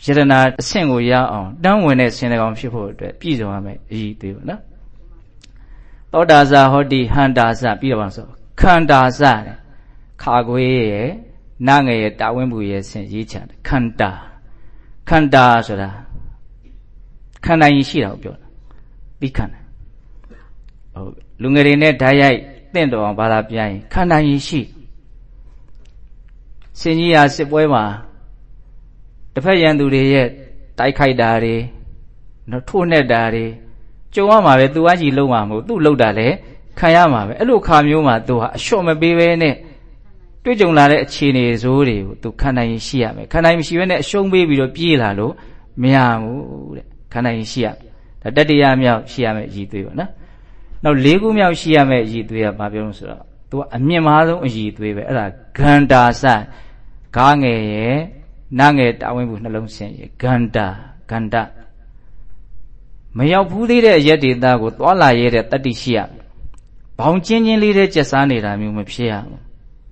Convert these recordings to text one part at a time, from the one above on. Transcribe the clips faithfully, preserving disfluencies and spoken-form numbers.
ယတနာအဆင့်ကိုရအောင်တန်းဝင်တဲ့ဆင်တကောင်ဖြစ်ဖို့အတွက်ပြည့်စုံရမယ်အည်သွေးပါနော်သောတာဇာဟောတိဟန္တာဇပြီးတော့ပါဆိုခန္တာဇတဲ့ခါခွေးရဲ့နာငယ်ရဲ့တာဝင်းဘူးရဲ့ဆင်ရေးချတယ်ခန္တာခန္တာဆိုတာခန္ဓာရင်ရှိတာကိုပြောတာပြီးခန္ဓာဟုတ်လူငယ်တွေနဲ့ဓာတ်ရိုက်တင့်တော်အောင်ဘာသာပြရင်ခန္ဓာရင်ရှိဆင်ကြီးရာစစ်ပွဲမှာတစ်ဖက်ရန်သူတွေရဲ့တိုက်ခိုက်တာတွေနော်ထိုးနှက်တာတွေကြုံရမှာပဲသူကကြီးလုံးမှာမဟုတ်သူ့လောက်တာလေခံရမှာပဲအဲ့လိုခါမျိုးမှာသူဟာအလျှော့မပေးဘဲနဲ့တွေ့ကြုံလာတဲ့အခြေအနေဆိုးတွေကိုသူခန္ဓာရင်ရှိရမယ်ခန္ဓာရင်မရှိဘဲနဲ့အရှုံးပေးပြီးတော့ပြေးလာလို့မရဘူးတဲ့ခန္ဓာရင်ရှိရဒါတတိယမြောက်ရှိရမယ်အည်သွေးပါနော်နောက်လေးခုမြောက်ရှိရမယ်အည်သွေးကဘာပြောလို့ဆိုတော့သူကအမြင့်မားဆုံးအည်သွေးပဲအဲ့ဒါဂန္တာစဂါငယ်ရဲ့နာငယ်တာဝင်းဘူးနှလုံးဆင်ရဲ့ဂန္တာဂန္တမရောက်ဘူးသေးတဲ့အရက်ဒေသကိုသွားလာရတဲ့တတ္တိရှိရဘောင်ချင်းချင်းလေးတဲ့ကျက်စားနေတာမျိုးမဖြစ်ရဘူး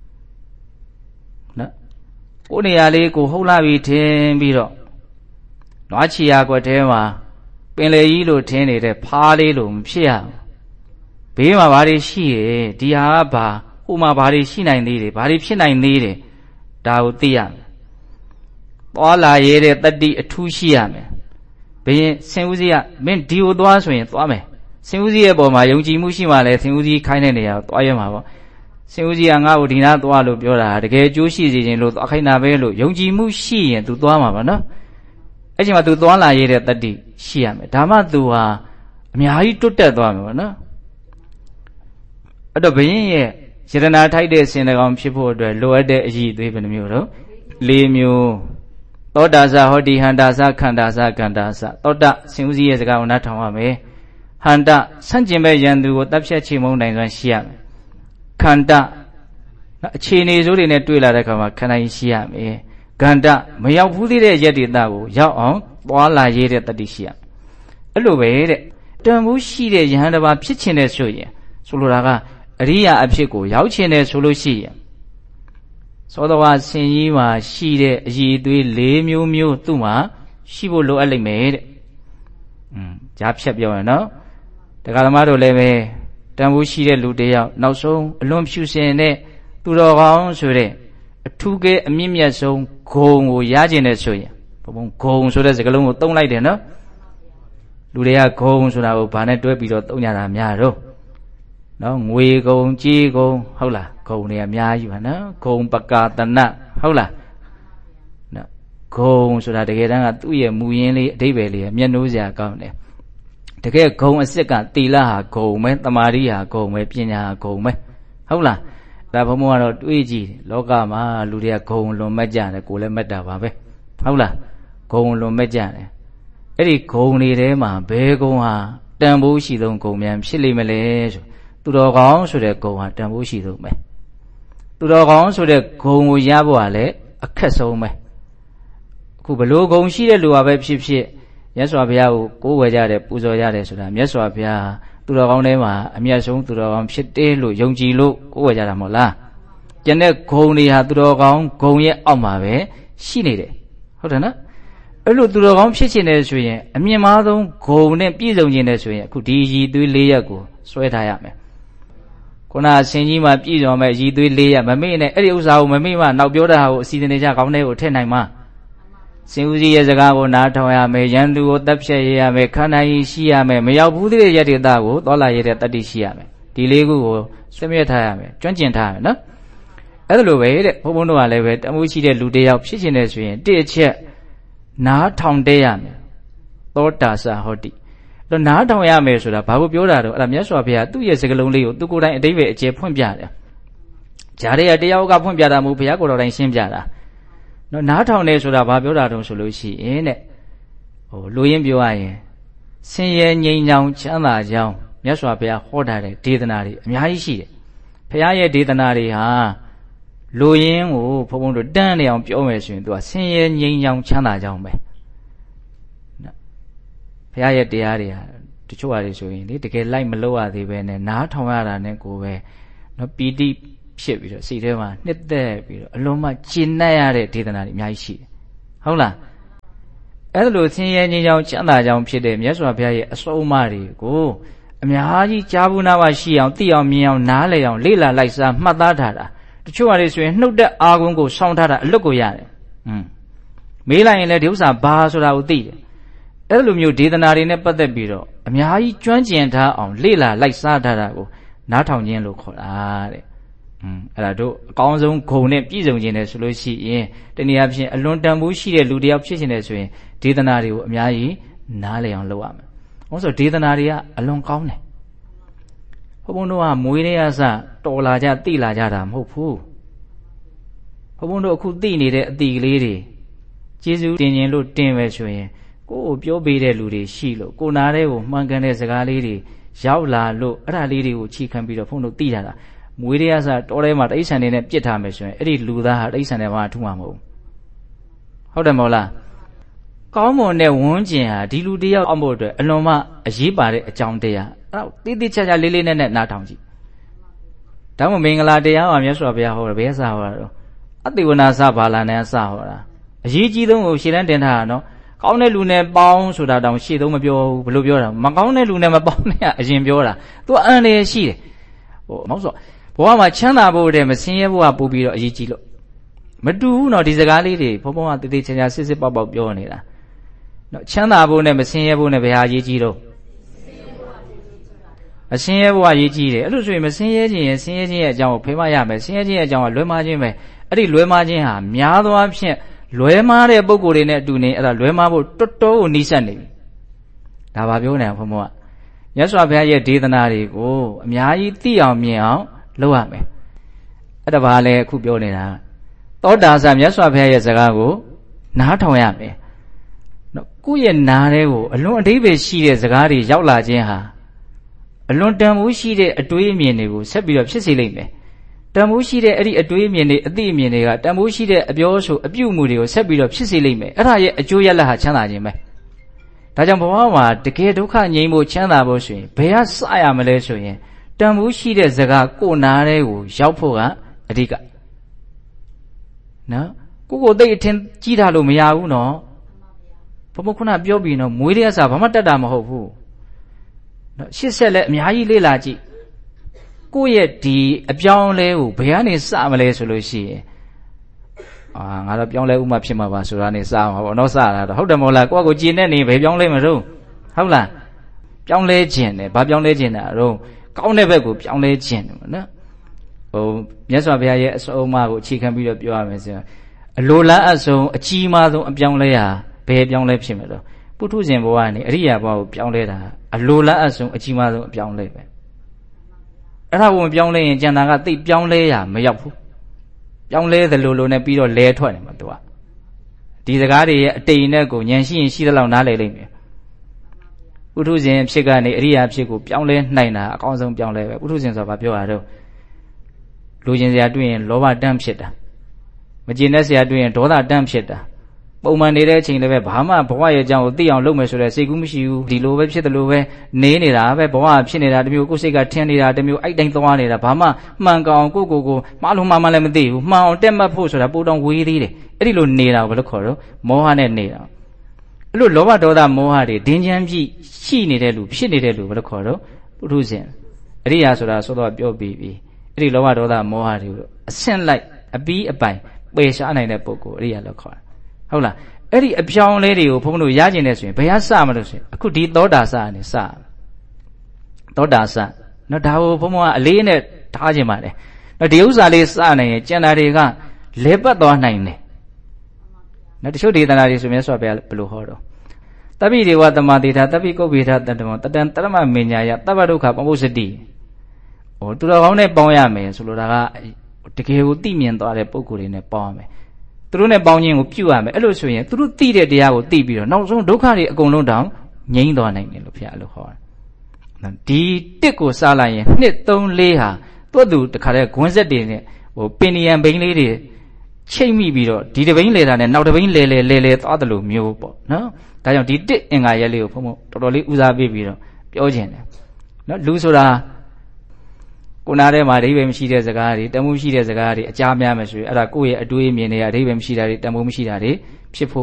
နော်ကိုယ်နေရာလေးကိုဟုတ်လာပြီထင်ပြီးတော့နွားချီယာကွက်ထဲမှာပင်လေကြီးလို့ထင်းနေတဲ့ဖားလေးလို့မဖြစ်ရဘူးဘေးမှာဘာတွေရှိရဲ့ဒီဟာကဘာဟိုမှာဘာတွေရှိနိုင်သေးတယ်ဘာတွေဖြစ်နိုင်သေးတယ်ဒါကိုသိရမယ်သွားလာရတဲ့တတ္တိအထူးရှိရမယ်ဘယ်ရင်ဆင်ဦးစီးကမင်းဒီကိုသွားဆိုရင်သွားမယ်ဆင်ဦးစီးရဲ့ပေါ်မှာယုံကြည်မှုရှိမှလည်းဆင်ဦးစီးခိုင်းတဲ့နေရာကိုသွားရမှာပေါ့ဆင်ဦးစီးကငါ့ကိုဒီနာသွားလို့ပြောတာတကယ်အကျိုးရှိစေခြင်းလို့သွားခိုင်းတာပဲလို့ယုံကြည်မှုရှိရင် तू သွားမှာပါနော်အဲ့ချိန်မှာ तू သွားလာရတဲ့တတ္တိရှိရမယ်ဒါမှ तू ဟာအများကြီးတွတ်တက်သွားမှာပေါ့နော်အဲ့တော့ဘယင်းရဲ့ယတနာထိုက်တဲ့ဆင်တကောင်ဖြစ်ဖို့အတွက်လိုအပ်တဲ့အည်သွေးဘယ်နှမျိုးတော့လေးမျိုးသောတာဇဟောတိဟန္တာဇခန္တာဇကန္တာဇသောတာဆင်ဦးစီးရဲ့စကားကိုနားထောင်ရမယ်ဟန္တာဆန့်ကျင်ဘက်ရန်သူကိုတပ်ဖြတ်ချေမှုန်းနိုင်စွမ်းရှိရမယ်ခန္တာအခြေအနေစိုးတွေနဲ့တွေ့လာတဲ့အခါမှာခန္ဓာရင်ရှိရမယ်ဂန္တမရောက်ဘူးသေးတဲ့ယက်ဒေတာကိုရောက်အောင်သွားလာရတဲ့တတိရှိရအဲ့လိုပဲတဲ့တန်ဖိုးရှိတဲ့ယဟန်တစ်ပါးဖြစ်ခြင်းနဲ့ဆိုရင်ဆိုလိုတာကအရိယာအဖြစ်ကိုရောက်ခြင်းနဲ့ဆိုလို့ရှိရင်သောတော်ဝါဆင်ကြီးမှာရှိတဲ့အည်သွေး၄မျိုးမျိုးသူ့မှာရှိဖို့လိုအပ်လိမ့်မယ်တဲ့။อืมကြားဖြတ်ပြောရင်နော်တရားဓမ္မတို့လည်းပဲတန်ဖိုးရှိတဲ့လူတစ်ယောက်နောက်ဆုံးအလွန်ဖြူစင်တဲ့သူတော်ကောင်းဆိုတဲ့အထူးကဲအမြင့်မြတ်ဆုံးဂုံကိုရခြင်းနဲ့ဆိုရင်ဘုံဘုံဂုံဆိုတဲ့စကားလုံးကိုသုံးလိုက်တယ်နော်လူတွေကဂုံဆိုတာကိုဘာနဲ့တွဲပြီးတော့သုံးကြတာများတော့နော်ငွေဂုံကြေးဂုံဟုတ်လားဂုံတွေအများကြီးပါနော်ဂုံပကာတနဟုတ်လားနော်ဂုံဆိုတာတကယ်တမ်းကသူ့ရဲ့မူရင်းလေးအဓိပ္ပာယ်လေးမျက်နှိုးစရာကောင်းတယ်တကယ်ဂုံအစ်စ်ကသီလဟာဂုံပဲတမာရီဟာဂုံပဲပညာဟာဂုံပဲဟုတ်လားဒါဘုံဘုံကတော့တွေးကြည့်လောကမှာလူတွေကဂုံလွန်မက်ကြတယ်ကိုလည်းမက်တာပါပဲဟုတ်လားဂုံလွန်မက်ကြတယ်အဲ့ဒီဂုံတွေထဲမှာဘယ်ဂုံဟာတန်ဖိုးရှိဆုံးဂုံများဖြစ်လိမ့်မလဲဆိုသူတော်ကောင်းဆိုတဲ့ဂုံဟာတန်ဖိုးရှိဆုံးပဲသူတော်ကောင်းဆိုတဲ့ဂုံကိုရဖို့ကလည်းအခက်ဆုံးပဲအခုဘလို့ဂုံရှိတဲ့လူဟာပဲဖြစ်ဖြစ်မြတ်စွာဘုရားကိုကိုးဝယ်ကြတယ်ပူဇော်ကြတယ်ဆိုတာမြတ်စွာဘုရားသူတော်ကောင်းထဲမှာအမြတ်ဆုံးသူတော်ကောင်းဖြစ်တယ်လို့ယုံကြည်လို့ကိုးဝယ်ကြတာမဟုတ်လားကျန်တဲ့ဂုံတွေဟာသူတော်ကောင်းဂုံရဲ့အောက်မှာပဲရှိနေတယ်ဟုတ်တယ်နော်အဲ့လိုသူတော်ကောင်းဖြစ်ခြင်းနဲ့ဆိုရင်အမြင့်မားဆုံးဂုံနဲ့ပြည့်စုံခြင်းနဲ့ဆိုရင်အခုဒီရည်သွေး၄ရက်ကိုစွဲထားရမယ်ခုနအရှင်ကြီးမှာပြည့်စုံမဲ့ရည်သွေး၄ရက်မမေ့နဲ့အဲ့ဒီဥစ္စာကိုမမေ့မှနောက်ပြောတာကိုအစီအစဉ်တွေကြကောင်းတဲ့ကိုထည့်နိုင်မှာစင်ဦးကြီးရဲ့စကားကိုနားထောင်ရမယ်ရန်သူကိုတပ်ဖြတ်ရရမယ်ခန္ဓာကြီးရှိရမယ်မရောက်ဘူးတဲ့ရတ္တိတာကိုသွားလာရတဲ့တတ္တိရှိရမယ်ဒီလေးခုကိုစွန့်မြတ်ထားရမယ်ကျွမ်းကျင်ထားရမယ်နော်အဲ့ဒါလိုပဲတဲ့ဘုန်းဘုန်းတို့ကလည်းပဲတမှုရှိတဲ့လူတစ်ယောက်ဖြစ်ခြင်းနဲ့ဆိုရင်တစ်အချက်နားထောင်တဲ့ရမယ်သောတာစဟောတိတော့နားထောင်ရမယ်ဆိုတာဘာလို့ပြောတာတော့အဲ့ဒါမြတ်စွာဘုရားသူ့ရဲ့စကားလုံးလေးကိုသူကိုယ်တိုင်အတိပ္ပယ်အကျယ်ဖွင့်ပြတယ်ဂျားတွေကတယောက်ကဖွင့်ပြတာမဟုတ်ဘုရားကိုယ်တော်တိုင်ရှင်းပြတာနော်နားထောင်တယ်ဆိုတာဘာပြောတာတုံးဆိုလို့ရှိရင်တဲ့ဟိုလူရင်းပြောရရင်ဆင်းရဲငြိမ်းချမ်းချမ်းသာကြောင်းမြတ်စွာဘုရားဟောထားတဲ့ဒေသနာတွေအများကြီးရှိတယ်ဘုရားရဲ့ဒေသနာတွေဟာလူရင်းကိုဘုံဘုံတို့တန်းနေအောင်ပြောမယ်ဆိုရင်သူကဆင်းရဲငြိမ်းချမ်းချမ်းသာကြောင်းပဲနော်ဘုရားရဲ့တရားတွေဟာတချို့ဟာတွေဆိုရင်လေတကယ်လိုက်မလို့ရသေးပဲနဲ့နားထောင်ရတာနဲ့ကိုပဲနော်ပီတိဖြစ်ပြီးတော့စိတ်ထဲမှာနှစ်သက်ပြီးတော့အလုံးမကျဉ်းနှံ့ရတဲ့ဒေသနာတွေအများကြီးရှိတယ်ဟုတ်လားအဲ့ဒါလို့ဆင်းရဲခြင်းကြောင့်ချမ်းသာကြောင့်ဖြစ်တဲ့မြတ်စွာဘုရားရဲ့အဆုံးအမတွေကိုအများကြီးကြားဘူးနာမရှိအောင်သိအောင်မြင်အောင်နားလည်အောင်လေ့လာလိုက်စားမှတ်သားထားတာတချို့ဟာတွေဆိုရင်နှုတ်တဲ့အာကုန်းကိုစောင့်ထားတာအလွတ်ကိုရတယ်อืมမေးလိုက်ရင်လည်းဒီဥစ္စာဘာဆိုတာကိုသိတယ်အဲ့လိုမျိုးဒေသနာတွေနဲ့ပတ်သက်ပြီးတော့အများကြီးကျွမ်းကျင်ထားအောင်လေ့လာလိုက်စားထားတာကိုနားထောင်ခြင်းလို့ခေါ်တာတဲ့อืมအဲ့ဒါတို့အကောင်းဆုံးဂုဏ်နဲ့ပြည့်စုံခြင်းနဲ့ဆိုလို့ရှိရင်တနည်းအားဖြင့်အလွန်တန်ဖိုးရှိတဲ့လူတစ်ယောက်ဖြစ်ခြင်းနဲ့ဆိုရင်ဒေသနာတွေကိုအများကြီးနားလည်အောင်လုပ်ရမယ်။ဟောဆိုဒေသနာတွေကအလွန်ကောင်းတယ်။ဘုံဘုံတို့ကမွေးနေရစတော်လာကြသိလာကြတာမဟုတ်ဘူး။ဘုံဘုံတို့အခုသိနေတဲ့အတိကလေးတွေကျေးဇူးတင်ခြင်းလို့တင်ပဲဆိုရင်ကိုယ်ကိုပြောပေးတဲ့လူတွေရှိလို့ကိုနာတဲ့ကိုမှန်ကန်တဲ့စကားလေးတွေရောက်လာလို့အဲ့ဒါလေးတွေကိုချိခံပြီးတော့ဘုံတို့သိကြတာမွေးရစတော်ထဲမှာတိဋ္ဌာန်တွေနဲ့ပြစ်ထားမယ်ဆိုရင်အဲ့ဒီလူသားဟာတိဋ္ဌာန်တွေမှာထူမှာမဟုတ်ဘူး။ဟုတ်တယ်မဟုတ်လား။ကောင်းမွန်တဲ့ဝန်းကျင်ဟာဒီလူတယောက်အောင်ဖို့အတွက်အလွန်မှအရေးပါတဲ့အကြောင်းတရားအဲ့တော့တိတိကျကျလေးလေးနဲ့နဲ့နားထောင်ကြည့်ဒါမှမင်္ဂလာတရားမှာမြတ်စွာဘုရားဟောတယ်ဘယ်စဟောတာတော့အတိဝနာစဘာလာနဲ့စဟောတာအရေးကြီးဆုံးကိုရှေ့တန်းတင်ထားတာနော်ကောင်းတဲ့လူနဲ့ပေါင်းဆိုတာတောင်ရှေ့သုံးမပြောဘူးဘယ်လိုပြောတာမကောင်းတဲ့လူနဲ့မပေါင်းနဲ့အရင်ပြောတာသူအန်လည်းရှိတယ်ဟိုမောက်ဆိုဘဝမှာချမ်းသာဖို့တဲ့မစင်းရဲဖို့ကပို့ပြီးတော့အရေးကြီးလို့မတူဘူးနော်ဒီစကားလေးတွေဘုံဘုံကတည်တည်ချာချာစစ်စစ်ပေါက်ပေါက်ပြောနေတာနော်ချမ်းသာဖို့နဲ့မစင်းရဲဖို့နဲ့ဘယ်ဟာအရေးကြီးတော့အစင်းရဲဖို့ကအရေးကြီးတယ်အဲ့လိုဆိုရင်မစင်းရဲခြင်းရဲ့စင်းရဲခြင်းရဲ့အကြောင်းကိုဖေးမရမယ်စင်းရဲခြင်းရဲ့အကြောင်းကလွဲမှားခြင်းပဲအဲ့ဒီလွဲမှားခြင်းဟာများသောအားဖြင့်လွဲမှားတဲ့ပုံကိုယ်တွေနဲ့အတူနေအဲ့ဒါလွဲမှားဖို့တော်တော်ကိုနှိစက်နေပြီဒါပါပြောနေဘုံဘုံကမြတ်စွာဘုရားရဲ့ဒေသနာတွေကိုအများကြီးသိအောင်မြင်အောင်လုပ်ရမယ်အဲ့ဒါဘာလဲအခုပြောနေတာသောတာဆာမြတ်စွာဘုရားရဲ့စကားကိုနားထောင်ရမယ်နော်ကိုယ့်ရဲ့နားထဲကိုအလွန်အဓိပ္ပာယ်ရှိတဲ့စကားတွေရောက်လာခြင်းဟာအလွန်တန်ဖိုးရှိတဲ့အတွေးအမြင်တွေကိုဆက်ပြီးတော့ဖြစ်စေလိမ့်မယ်တန်ဖိုးရှိတဲ့အဲ့ဒီအတွေးအမြင်တွေအသိအမြင်တွေကတန်ဖိုးရှိတဲ့အပြောဆိုအပြုမှုတွေကိုဆက်ပြီးတော့ဖြစ်စေလိမ့်မယ်အဲ့ဒါရဲ့အကျိုးရလဒ်ဟာချမ်းသာခြင်းပဲဒါကြောင့်ဘဝမှာတကယ်ဒုက္ခငြိမ်းဖို့ချမ်းသာဖို့ဆိုရင်ဘယ်ကစရမလဲဆိုရင်တန်ဖိုးရှိတဲ့စကားကိုနားထဲကိုရောက်ဖို့ကအဓိကနော်ကိုကိုသိအထင်ကြီးတာလို့မရဘူးနော်ဘုံဘုံခုနပြောပြီးနော်မွေးတဲ့အစားဘာမှတက်တာမဟုတ်ဘူးနော်ရှစ်ဆက်လည်းအများကြီးလေ့လာကြည့်ကိုယ့်ရဲ့ဒီအပြောင်းလဲကိုဘယ်ကနေစမလဲဆိုလို့ရှိရင်အာငါတော့ပြောင်းလဲဥမှဖြစ်မှာပါဆိုတာနေစမှာပေါ့နော်စတာတော့ဟုတ်တယ်မဟုတ်လားကိုယ့်ကိုကြည်နဲ့နေဘယ်ပြောင်းလဲမလို့ဟုတ်လားပြောင်းလဲခြင်းတယ်ဘာပြောင်းလဲခြင်းတာတော့ကောင်းတဲ့ဘက်ကိုပြောင်းလဲခြင်းတယ်နော်ဟိုမြတ်စွာဘုရားရဲ့အဆုံးအမကိုအခြေခံပြီးတော့ပြောရမယ်ဆိုရင်အလိုလားအဆုံးအကြီးမားဆုံးအပြောင်းလဲဟာဘယ်ပြောင်းလဲဖြစ်မလို့ပုထုဇဉ်ဘဝကနေအရိယာဘဝကိုပြောင်းလဲတာအလိုလားအဆုံးအကြီးမားဆုံးအပြောင်းလဲပဲအဲ့ဒါကိုမပြောင်းလဲရင်ကျန်တာကသိပြောင်းလဲရမရောက်ဘူးပြောင်းလဲသလိုလိုနဲ့ပြီးတော့လဲထွက်နေမှာသူကဒီစကားတွေရဲ့အတိမ်နဲ့ကိုဉာဏ်ရှိရင်ရှိသလောက်နားလည်လိမ့်မယ်ပုထုဇဉ်ဖြစ်ကနေအရိယာဖြစ်ကိုပြောင်းလဲနိုင်တာအကောင်းဆုံးပြောင်းလဲပဲပုထုဇဉ်ဆိုတာဘာပြောရတော့လူချင်းစရာတွေ့ရင်လောဘတန်းဖြစ်တာမကျေနပ်စရာတွေ့ရင်ဒေါသတန်းဖြစ်တာပုံမှန်နေတဲ့အချိန်လည်းပဲဘာမှဘဝရဲ့အကြောင်းကိုသိအောင်လုပ်မယ်ဆိုတဲ့စိတ်ကူးမရှိဘူးဒီလိုပဲဖြစ်တယ်လို့ပဲနေနေတာပဲဘဝဖြစ်နေတာတမျိုးကိုယ်စိတ်ကထင်နေတာတမျိုးအိုက်တိုင်းသွားနေတာဘာမှမှန်ကောင်ကိုကိုကိုမှားလို့မှားမှလည်းမသိဘူးမှန်အောင်တက်မှတ်ဖို့ဆိုတာပိုတောင်ဝေးသေးတယ်အဲ့ဒီလိုနေတာကိုဘယ်လိုခေါ်တော့မောဟနဲ့နေတာအဲ့လိုလောဘဒေါသမောဟတွေဒင်းချမ်းပြည့်ရှိနေတဲ့လူဖြစ်နေတဲ့လူဘယ်လိုခေါ်တော့ပုထုဇဉ်အရိယာဆိုတာဆိုတော့ပြောပြီးပြီအဲ့ဒီလောဘဒေါသမောဟတွေကိုအဆင့်လိုက်အပီးအပိုင်ပယ်ရှားနိုင်တဲ့ပုဂ္ဂိုလ်အရိယာလို့ခေါ်တယ်ဟုတ်လားအဲ့ဒီအပြောင်းလဲတွေကိုဘုန်းဘုန်းတို့ရကျင်နေဆိုရင်ဘယ်ဟာစမလို့ဆိုရင်အခုဒီသောတာစကနေစသောတာစနော်ဒါကိုဘုန်းဘုန်းကအလေးနဲ့ထားခြင်းပါတယ်နော်ဒီဥစ္စာလေးစနိုင်ရင်ကျန်တာတွေကလဲပတ်သွားနိုင်တယ်နော်တချို့ဒေသနာတွေဆိုမြတ်စွာဘုရားဘယ်လိုဟောတော့တပိဒေဝသမာတိထာတပိကုတ်ပိထာတတ္တမောတတံတရမမညာယတပ္ပဒုက္ခပမုစတိဟိုသူတော်ကောင်းနဲ့ပေါင်းရမယ်ဆိုလိုတာကတကယ်ကိုသိမြင်သွားတဲ့ပုံကိုယ်တွေနဲ့ပေါင်းရမယ်သူတို့နဲ့ပေါင်းခြင်းကိုပြုရမယ်အဲ့လိုဆိုရင်သူတို့သိတဲ့တရားကိုသိပြီးတော့နောက်ဆုံးဒုက္ခတွေအကုန်လုံးတောင်ငြိမ်းသွားနိုင်တယ်လို့ဘုရားလို့ဟောတယ်ဒီတစ်ကိုစားလိုက်ရင်နှစ်သုံးလေးဟာသူ့သူတခါတည်းဂွန်းဆက်တွေနဲ့ဟိုပင်နီယံဘိန်းလေးတွေချိတ်မိပြီးတော့ဒီတဘိန်းလေတာနဲ့နောက်တဘိန်းလေလေလေလေသွားတယ်လို့မျိုးပေါ့နော်ဒါကြောင့်ဒီတစ်အင်္ဂါရက်လေးကိုဘုံဘုံတော်တော်လေးဦးစားပေးပြီးတော့ပြောခြင်းတယ်နော်လူဆိုတာကိုနာထဲမှာအဓိပ္ပာယ်မရှိတဲ့စကားတွေတန်ဖိုးရှိတဲ့စကားတွေအကြားများမယ်ဆိုရင်အဲ့ဒါကိုယ့်ရဲ့အတွေးအမြင်တွေကအဓိပ္ပာယ်မရှိတာတွေတန်ဖိုးမရှိတာတွေဖြစ်ဖို့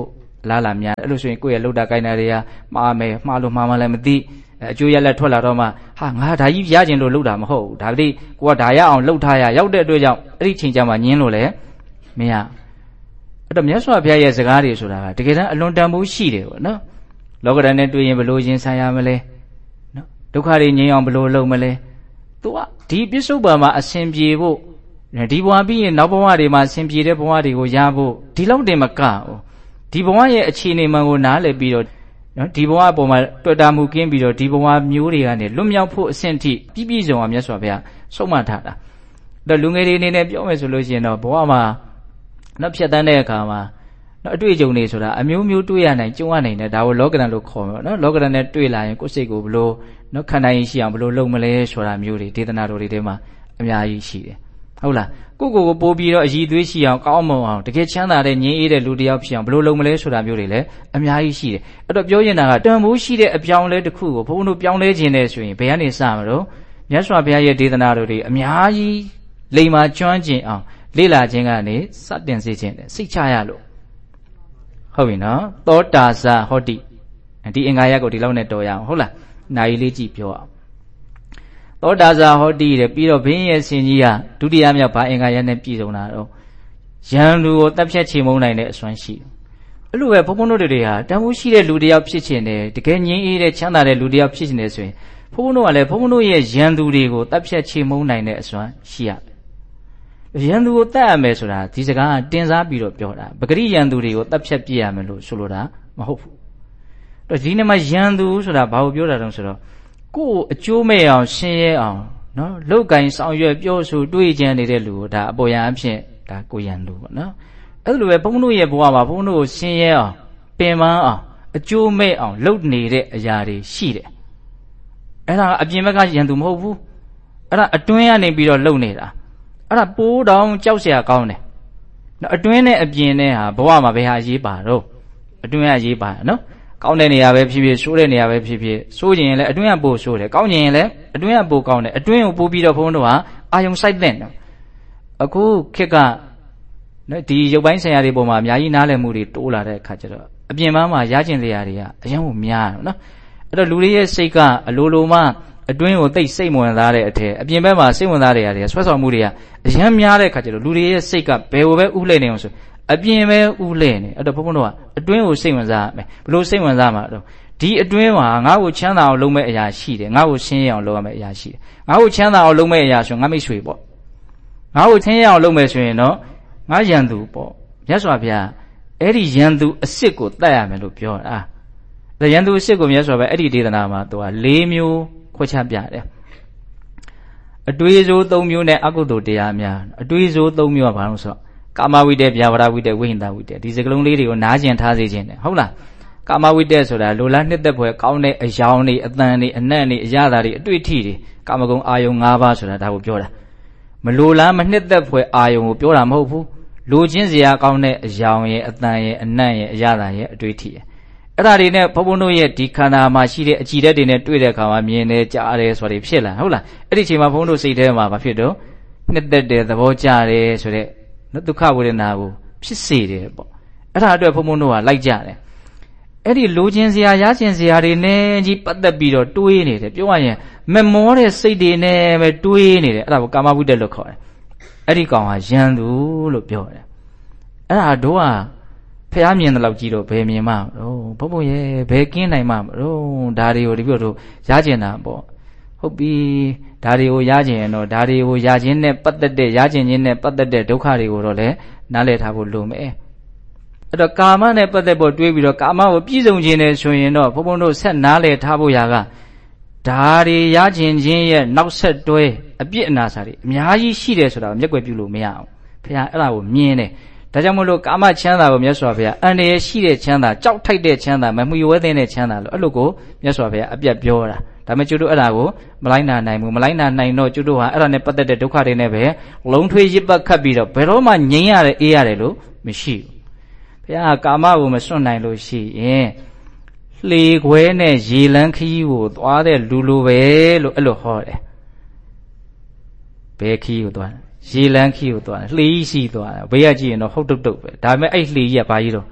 လားလာများအဲ့လိုဆိုရင်ကိုယ့်ရဲ့လှုပ်တာကိုင်းတာတွေကမှားမယ်မှားလို့မှားမှလည်းမသိအကျိုးရလက်ထွက်လာတော့မှဟာငါဒါကြီးရကျင်လို့လှုပ်တာမဟုတ်ဘူးဒါပေမဲ့ကိုကဒါရအောင်လှုပ်ထားရရောက်တဲ့အတွက်ကြောင့်အဲ့ဒီချိန်ကျမှညင်းလို့လည်းမရအဲ့တော့မြတ်စွာဘုရားရဲ့စကားတွေဆိုတာကတကယ်တမ်းအလွန်တန်ဖိုးရှိတယ်ပေါ့နော်လောကဓာတ်နဲ့တွေ့ရင်ဘလို့ချင်းဆိုင်ရမလဲနော်ဒုက္ခတွေငြိမ်းအောင်ဘလို့လုပ်မလဲသူကဒီပြစ္ဆုတ်ပံမှာအစဉ်ပြေဖို့ဒီဘဝပြီးရင်နောက်ဘဝတွေမှာအစဉ်ပြေတဲ့ဘဝတွေကိုရဖို့ဒီလောက်တင်မကဘူးဒီဘဝရဲ့အခြေအနေမှန်ကိုနားလည်ပြီးတော့နော်ဒီဘဝအပေါ်မှာတွေ့တာမှုကင်းပြီးတော့ဒီဘဝမျိုးတွေကနေလွတ်မြောက်ဖို့အဆင့်ထိပြည့်ပြည့်စုံအောင်မြတ်စွာဘုရားဆုံးမထားတာအဲ့တော့လူငယ်တွေအနေနဲ့ပြောမယ်ဆိုလို့ရှိရင်တော့ဘဝမှာနော်ဖြတ်တန်းတဲ့အခါမှာနော်အတွေ့အကြုံတွေဆိုတာအမျိုးမျိုးတွေ့ရနိုင်ကြုံရနိုင်တယ်ဒါကိုလောကဓာတ်လို့ခေါ်မှာနော်လောကဓာတ်နဲ့တွေ့လာရင်ကိုယ်စိတ်ကိုဘလို့နော်ခန္ဓာရင်ရှိအောင်ဘလို့လုပ်မလဲဆိုတာမျိုးတွေဒေသနာတော်တွေထဲမှာအများကြီးရှိတယ်ဟုတ်လားကိုကိုကိုပိုးပြီးတော့အည်သွေးရှိအောင်ကောင်းမွန်အောင်တကယ်ချမ်းသာတဲ့ငြိမ်းအေးတဲ့လူတစ်ယောက်ဖြစ်အောင်ဘလို့လုပ်မလဲဆိုတာမျိုးတွေလည်းအများကြီးရှိတယ်အဲ့တော့ပြောရင်တာကတန်ဖိုးရှိတဲ့အပြောင်းလဲတစ်ခုကိုဘုန်းဘုန်းတို့ပြောင်းလဲခြင်းနဲ့ဆိုရင်ဘယ်ကနေစမလို့မြတ်စွာဘုရားရဲ့ဒေသနာတော်တွေအများကြီးလိမ္မာကျွမ်းကျင်အောင်လေ့လာခြင်းကနေစတင်စေခြင်းနဲ့စိတ်ချရလို့ဟုတ်ပြီနော်သောတာဇာဟောတိဒီအင်္ဂါရပ်ကိုဒီလောက်နဲ့တော်ရအောင်ဟုတ်လားနိုင်လေးကြည့်ပြောအောင်သောတာဇာဟောတိတဲ့ပြီးတော့ဘင်းရဲ့ဆင်ကြီးကဒုတိယမြောက်ဘာအင်္ဂါရပ်နဲ့ပြည်စုံတာတော့ယံလူကိုတပ်ဖြတ်ချေမှုန်းနိုင်တဲ့အစွမ်းရှိတယ်အဲ့လိုပဲဘုန်းဘုန်းတို့တွေဟာတန်ဖိုးရှိတဲ့လူတစ်ယောက်ဖြစ်ခြင်းနဲ့တကယ်ငြိမ်းအေးတဲ့ချမ်းသာတဲ့လူတစ်ယောက်ဖြစ်ခြင်းနဲ့ဆိုရင်ဘုန်းဘုန်းတို့ကလည်းဘုန်းဘုန်းတို့ရဲ့ယံသူတွေကိုတပ်ဖြတ်ချေမှုန်းနိုင်တဲ့အစွမ်းရှိရယံသူကိုတတ်ရမယ်ဆိုတာဒီစကားကတင်စားပြီးတော့ပြောတာပဂရိယံသူတွေကိုတတ်ဖြတ်ပြရမယ်လို့ဆိုလိုတာမဟုတ်ဘူးတော့ဒီနေ့မှာယံသူဆိုတာဘာကိုပြောတာတုံးဆိုတော့ကိုယ်အကျိုးမဲ့အောင်ရှင်းရဲအောင်နော်လောက်ကင်ဆောင်ရွက်ပြောဆိုတွေးကြံနေတဲ့လူကိုဒါအပေါ်ယံအဖြစ်ဒါကိုယံလူပေါ့နော်အဲ့လိုပဲဘုန်းတို့ရဲ့ဘဝမှာဘုန်းတို့ကိုရှင်းရဲအောင်ပင်ပန်းအောင်အကျိုးမဲ့အောင်လုပ်နေတဲ့အရာတွေရှိတယ်အဲ့ဒါအပြင်ဘက်ကယံသူမဟုတ်ဘူးအဲ့ဒါအတွင်းကနေပြီးတော့လုပ်နေတာအဲ့ဒါပိုးတောင်ကြောက်เสียကောင်းတယ်နော်အတွင်းနဲ့အပြင်နဲ့ဟာဘဝမှာဘယ်ဟာအရေးပါတော့အတွင်းကအရေးပါနော်ကောင်းတဲ့နေရာပဲဖြစ်ဖြစ်ဆိုးတဲ့နေရာပဲဖြစ်ဖြစ်ဆိုးရင်လည်းအတွင်းကပို့ဆိုးတယ်ကောင်းရင်လည်းအတွင်းကပို့ကောင်းတယ်အတွင်းကိုပို့ပြီးတော့ဘုန်းတို့ဟာအာယုံစိုက်တဲ့နော်အခုခေတ်ကနော်ဒီရုပ်ပိုင်းဆိုင်ရာတွေပေါ်မှာအများကြီးနားလည်မှုတွေတိုးလာတဲ့အခါကျတော့အပြင်ပန်းမှာရကျင်စရာတွေကအရင်ကများတယ်နော်အဲ့တော့လူတွေရဲ့စိတ်ကအလိုလိုမှအတွင်းကိုသိစိတ်ဝင်စားတဲ့အထက်အပြင်ဘက်မှာစိတ်ဝင်စားတဲ့နေရာတွေဆွဲဆောင်မှုတွေကအရင်များတဲ့အခါကျတော့လူတွေရဲ့စိတ်ကဘယ်လိုပဲဥလှည့်နေအောင်ဆိုအပြင်ပဲဥလှည့်နေအဲ့တော့ဘုန်းဘုန်းတို့ကအတွင်းကိုစိတ်ဝင်စားမယ်ဘလို့စိတ်ဝင်စားမှာတော့ဒီအတွင်းမှာငါ့ကိုချမ်းသာအောင်လုပ်မဲ့အရာရှိတယ်ငါ့ကိုရှင်းရအောင်လုပ်ရမယ့်အရာရှိတယ်ငါ့ကိုချမ်းသာအောင်လုပ်မဲ့အရာဆိုငါမိတ်ဆွေပေါ့ငါ့ကိုရှင်းရအောင်လုပ်မယ်ဆိုရင်တော့ငါယံသူပေါ့မြတ်စွာဘုရားအဲ့ဒီယံသူအစ်စ်ကိုတတ်ရမယ်လို့ပြောတာဒါယံသူအစ်စ်ကိုမြတ်စွာဘုရားအဲ့ဒီဒေသနာမှာသူက၄မျိုးခွဲခြားပြတယ်အတွေးစိုး၃မျိုးနဲ့အကုသိုလ်တရားများအတွေးစိုး၃မျိုးကဘာလို့ဆိုတော့ကာမဝိတ္တဗျာပါဒဝိတ္တဝိဟိန္ဒဝိတ္တဒီစကလုံးလေးတွေကိုနားကျင်ထားစေခြင်းနဲ့ဟုတ်လားကာမဝိတ္တဆိုတာလိုလားနှစ်သက်ဖွယ်ကောင်းတဲ့အယောင်တွေအတန်တွေအနံ့တွေအရသာတွေအတွေ့အထိတွေကာမဂုဏ်အာယုံ၅ပါးဆိုတာဒါကိုပြောတာမလိုလားမနှစ်သက်ဖွယ်အာယုံကိုပြောတာမဟုတ်ဘူးလိုချင်းစရာကောင်းတဲ့အယောင်ရဲ့အတန်ရဲ့အနံ့ရဲ့အရသာရဲ့အတွေ့အထိရဲ့အဲ့ဒါတွေနဲ့ဘုန်းဘုန်းတို့ရဲ့ဒီခန္ဓာမှာရှိတဲ့အကြည်ဓာတ်တွေနဲ့တွေ့တဲ့အခါမှာမြင်တယ်ကြားတယ်ဆိုတာဖြစ်လာဟုတ်လားအဲ့ဒီအချိန်မှာဘုန်းဘုန်းတို့စိတ်ထဲမှာဘာဖြစ်တော့နှစ်သက်တယ်သဘောကျတယ်ဆိုတဲ့နော်ဒုက္ခဝေဒနာကိုဖြစ်စေတယ်ပေါ့အဲ့ဒါအတွက်ဘုန်းဘုန်းတို့ကလိုက်ကြတယ်အဲ့ဒီလိုချင်စရာရချင်စရာတွေနဲ့ကြီးပတ်သက်ပြီးတော့တွေးနေတယ်ပြောရရင်မမောတဲ့စိတ်တွေနဲ့ပဲတွေးနေတယ်အဲ့ဒါကိုကာမဝိတ္တလို့ခေါ်တယ်အဲ့ဒီကောင်ဟာယံသူလို့ပြောတယ်အဲ့ဒါတို့ကဖះမြင်တဲ့လောက်ကြီးတော့ဘယ်မြင်မှမလို့ဘုဘရဲ့ဘယ်ကင်းနိုင်မှမလို့ဒါတွေကိုဒီပြောတို့ရကျင်တာပေါ့ဟုတ်ပြီဒါတွေကိုရကျင်ရင်တော့ဒါတွေကိုရခြင်းနဲ့ပတ်သက်တဲ့ရကျင်ခြင်းနဲ့ပတ်သက်တဲ့ဒုက္ခတွေကိုတော့လည်းနားလည်ထားဖို့လိုမယ်အဲ့တော့ကာမနဲ့ပတ်သက်ဖို့တွေးပြီးတော့ကာမကိုပြည့်စုံခြင်းနဲ့ဆိုရင်တော့ဘုဘတို့ဆက်နားလည်ထားဖို့ရာကဒါတွေရကျင်ခြင်းရဲ့နောက်ဆက်တွဲအပြစ်အနာစာတွေအများကြီးရှိတယ်ဆိုတာကိုမျက်ကွယ်ပြုလို့မရအောင်ဖះအဲ့ဒါကိုမြင်တယ်ဒါကြောင့်မလို့ကာမချမ်းသာကိုမြတ်စွာဘုရားအန္တရာယ်ရှိတဲ့ချမ်းသာကြောက်ထိုက်တဲ့ချမ်းသာမမှီဝဲတဲ့ချမ်းသာလို့အဲ့လိုကိုမြတ်စွာဘုရားအပြတ်ပြောတာဒါပေမဲ့ကျွတ်တို့အဲ့ဒါကိုမလိုက်နာနိုင်ဘူးမလိုက်နာနိုင်တော့ကျွတ်တို့ဟာအဲ့ဒါနဲ့ပတ်သက်တဲ့ဒုက္ခတွေနဲ့ပဲလုံးထွေးရစ်ပတ်ခတ်ပြီးတော့ဘယ်တော့မှငြိမ်းရတယ်အေးရတယ်လို့မရှိဘူးဘုရားကာမကိုမစွန့်နိုင်လို့ရှိရင်လှေခွဲနဲ့ရေလန်းခီးကိုသွားတဲ့လူလိုပဲလို့အဲ့လိုဟောတယ်ဘယ်ခီးကိုသွားရေလန်းခီးကိုသွားတယ်လှေကြီးရှိသွားတယ်ဘေးကကြည့်ရင်တော့ဟုတ်တုတ်တုတ်ပဲဒါပေမဲ့အဲ့လှေကြီးကဘာကြီးတော့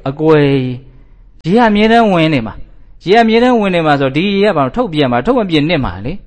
အကွယ်ရေကအမြဲတမ်းဝင်နေမှာရေကအမြဲတမ်းဝင်နေမှာဆိုဒီရေကဘာလို့ထုတ်ပြမှာထုတ်မပြနစ်မှာလေ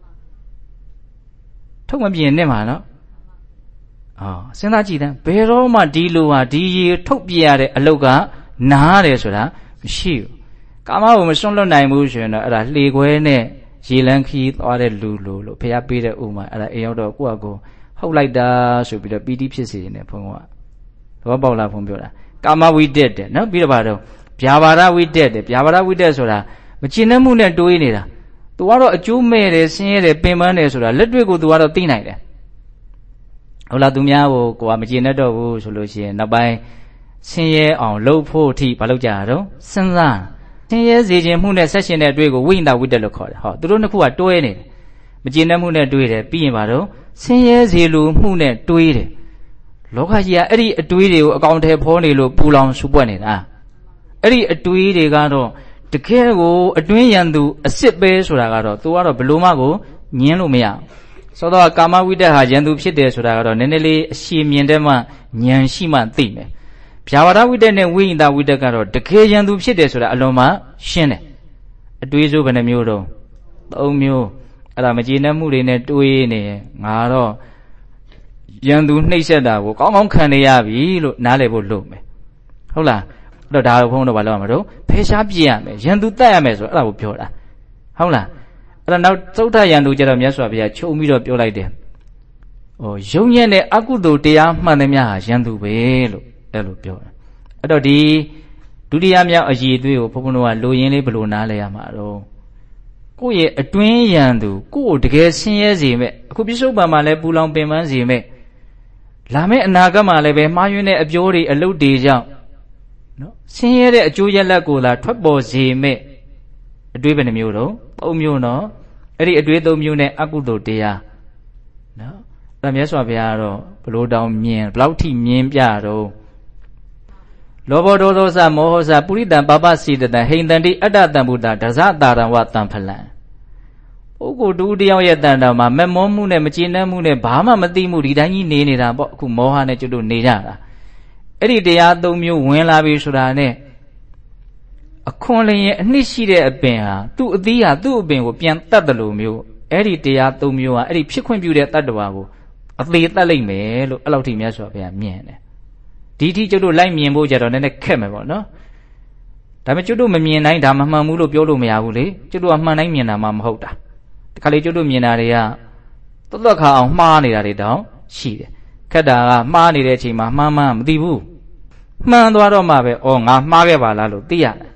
ထုတ်မပြနစ်မှာနော်အော်စဉ်းစားကြည့်တယ်ဘယ်တော့မှဒီလိုဟာဒီရေထုတ်ပြရတဲ့အလုတ်ကနားတယ်ဆိုတာမရှိဘူးကာမကိုမစွန့်လွတ်နိုင်ဘူးဆိုရင်တော့အဲ့ဒါလှေခွဲနဲ့ရေလန်းခီးသွားတဲ့လူလိုလို့ဖះပေးတဲ့ဥမာအဲ့ဒါအိမ်ရောက်တော့ကိုယ့်အကိုဟုတ်လိုက်တာဆိုပြီးတော့ပီတိဖြစ်စေနေဘုံကတော့ပေါက်လာဘုံပြောတာကာမဝိတက်တယ်နော်ပြီးတော့ဘာတော့ဗျာပါဒဝိတက်တယ်ဗျာပါဒဝိတက်ဆိုတာမကျင်နှမှုနဲ့တွေးနေတာသူကတော့အကျိုးမဲ့တယ်ဆင်းရဲတယ်ပင်ပန်းတယ်ဆိုတာလက်တွေ့ကိုသူကတော့သိနိုင်တယ်ဟုတ်လားသူများကိုကိုကမကျင်တတ်တော့ဘူးဆိုလို့ရှိရင်နောက်ပိုင်းဆင်းရဲအောင်လှုပ်ဖို့အထိမလုပ်ကြရတော့စဉ်းစားဆင်းရဲစေခြင်းမှုနဲ့ဆက်ရှင်တဲ့အတွေ့ကိုဝိညာဉ်ဝိတက်လို့ခေါ်တယ်ဟောသူတို့နှစ်ခုကတွဲနေတယ်မကျင်တတ်မှုနဲ့တွေးတယ်ပြီးရင်ဘာတော့ဆင်းရဲစေလိုမှုနဲ့တွေးတယ်လောကကြီးကအဲ့ဒီအတွေးတွေကိုအကောင်ထဲဖောနေလို့ပူလောင်ဆူပွက်နေတာအဲ့ဒီအတွေးတွေကတော့တကယ်ကိုအတွင်းရန်သူအစ်စ်ပဲဆိုတာကတော့သူကတော့ဘလို့မှကိုညင်းလို့မရဆိုတော့ကာမဝိတက်ဟာရန်သူဖြစ်တယ်ဆိုတာကတော့နည်းနည်းလေးအရှည်မြင်တဲ့မှဉာဏ်ရှိမှသိမယ်ဗျာပါဒဝိတက်နဲ့ဝိညာဉ်ဝိတက်ကတော့တကယ်ရန်သူဖြစ်တယ်ဆိုတာအလွန်မှရှင်းတယ်အတွေးဆိုဘယ်နှမျိုးတော့သုံးမျိုးအဲ့ဒါမကျေနပ်မှုတွေနဲ့တွေးနေငါတော့ရန်သူနှိပ်စက်တာကိုကောင်းကောင်းခံနေရပြီလို့နားလည်ဖို့လုပ်မယ်ဟုတ်လားအဲ့တော့ဒါတော့ဘုန်းတော်ဘာလုပ်ရမှာတော့ဖယ်ရှားပြရမယ်ရန်သူတတ်ရမယ်ဆိုအဲ့ဒါကိုပြောတာဟုတ်လားအဲ့တော့နောက်သုဒ္ဓရန်သူကျတော့မြတ်စွာဘုရားချုပ်ပြီးတော့ပြောလိုက်တယ်ဟိုယုံညံ့တဲ့အကုသိုလ်တရားမှန်သမျှဟာရန်သူပဲလို့အဲ့လိုပြောတယ်အဲ့တော့ဒီဒုတိယမြောက်အည်အသွေးကိုဘုန်းဘုန်းတော်ကလိုရင်းလေးဘယ်လိုနားလဲရမှာတော့ကိုယ့်ရဲ့အတွင်းရန်သူကိုယ့်ကိုတကယ်ဆင်းရဲစေမဲ့အခုပြစ္ဆုတ်ပံမှာလည်းပူလောင်ပင်ပန်းစေမဲ့လာမယ့်အနာဂတ်မှာလည်းပဲမှားယွင်းတဲ့အပြောတွေအလုပ်တွေကြောင့်နော်ဆင်းရဲတဲ့အကျိုးရလဒ်ကိုသာထွက်ပေါ်စေမဲ့အတွေးဘယ်နှမျိုးတော့သုံးမျိုးနော်အဲ့ဒီအတွေးသုံးမျိုးနဲ့အကုသိုလ်တရားနော်အဲ့မြတ်စွာဘုရားကတော့ဘလို့တောင်မြင်ဘလောက်ထိမြင်ပြတော့လောဘဒေါသစမောဟစပုရိတံပါပစီတတံဟိန္တန္တိအတ္တတံဗုဒ္ဓဒဇတာရံဝတံဖလံပုဂ္ဂိုလ်တူတယောက်ရဲ့တန်တာမှာမမောမှုနဲ့မကျေနပ်မှုနဲ့ဘာမှမသိမှုဒီတိုင်းကြီးနေနေတာပေါ့အခုမောဟနဲ့ကျွတ်တို့နေကြတာအဲ့ဒီတရားသုံးမျိုးဝင်လာပြီဆိုတာနဲ့အခွန်လျင်အနှစ်ရှိတဲ့အပင်ဟာသူ့အသီးဟာသူ့အပင်ကိုပြန်တတ်တယ်လို့မျိုးအဲ့ဒီတရားသုံးမျိုးဟာအဲ့ဒီဖြစ်ခွင့်ပြုတဲ့တတ္တဝါကိုအသေးတတ်လိုက်မယ်လို့အဲ့လောက်ထိမြတ်စွာဘုရားမြင်တယ်ဒီထိကျွတ်တို့လိုက်မြင်ဖို့ကြတော့နည်းနည်းခက်မယ်ပေါ့နော်ဒါပေမဲ့ကျွတ်တို့မမြင်တိုင်းဒါမမှန်ဘူးလို့ပြောလို့မရဘူးလေကျွတ်တို့ကမှန်တိုင်းမြင်တာမှမဟုတ်တာဒီခါလေးကျွတ်တို့မြင်တာတွေကသွတ်သွတ်ခါအောင်မှားနေတာတွေတောင်ရှိတယ်ခက်တာကမှားနေတဲ့အချိန်မှာမှားမှန်းမသိဘူးမှန်သွားတော့မှပဲဩငါမှားခဲ့ပါလားလို့သိရတယ်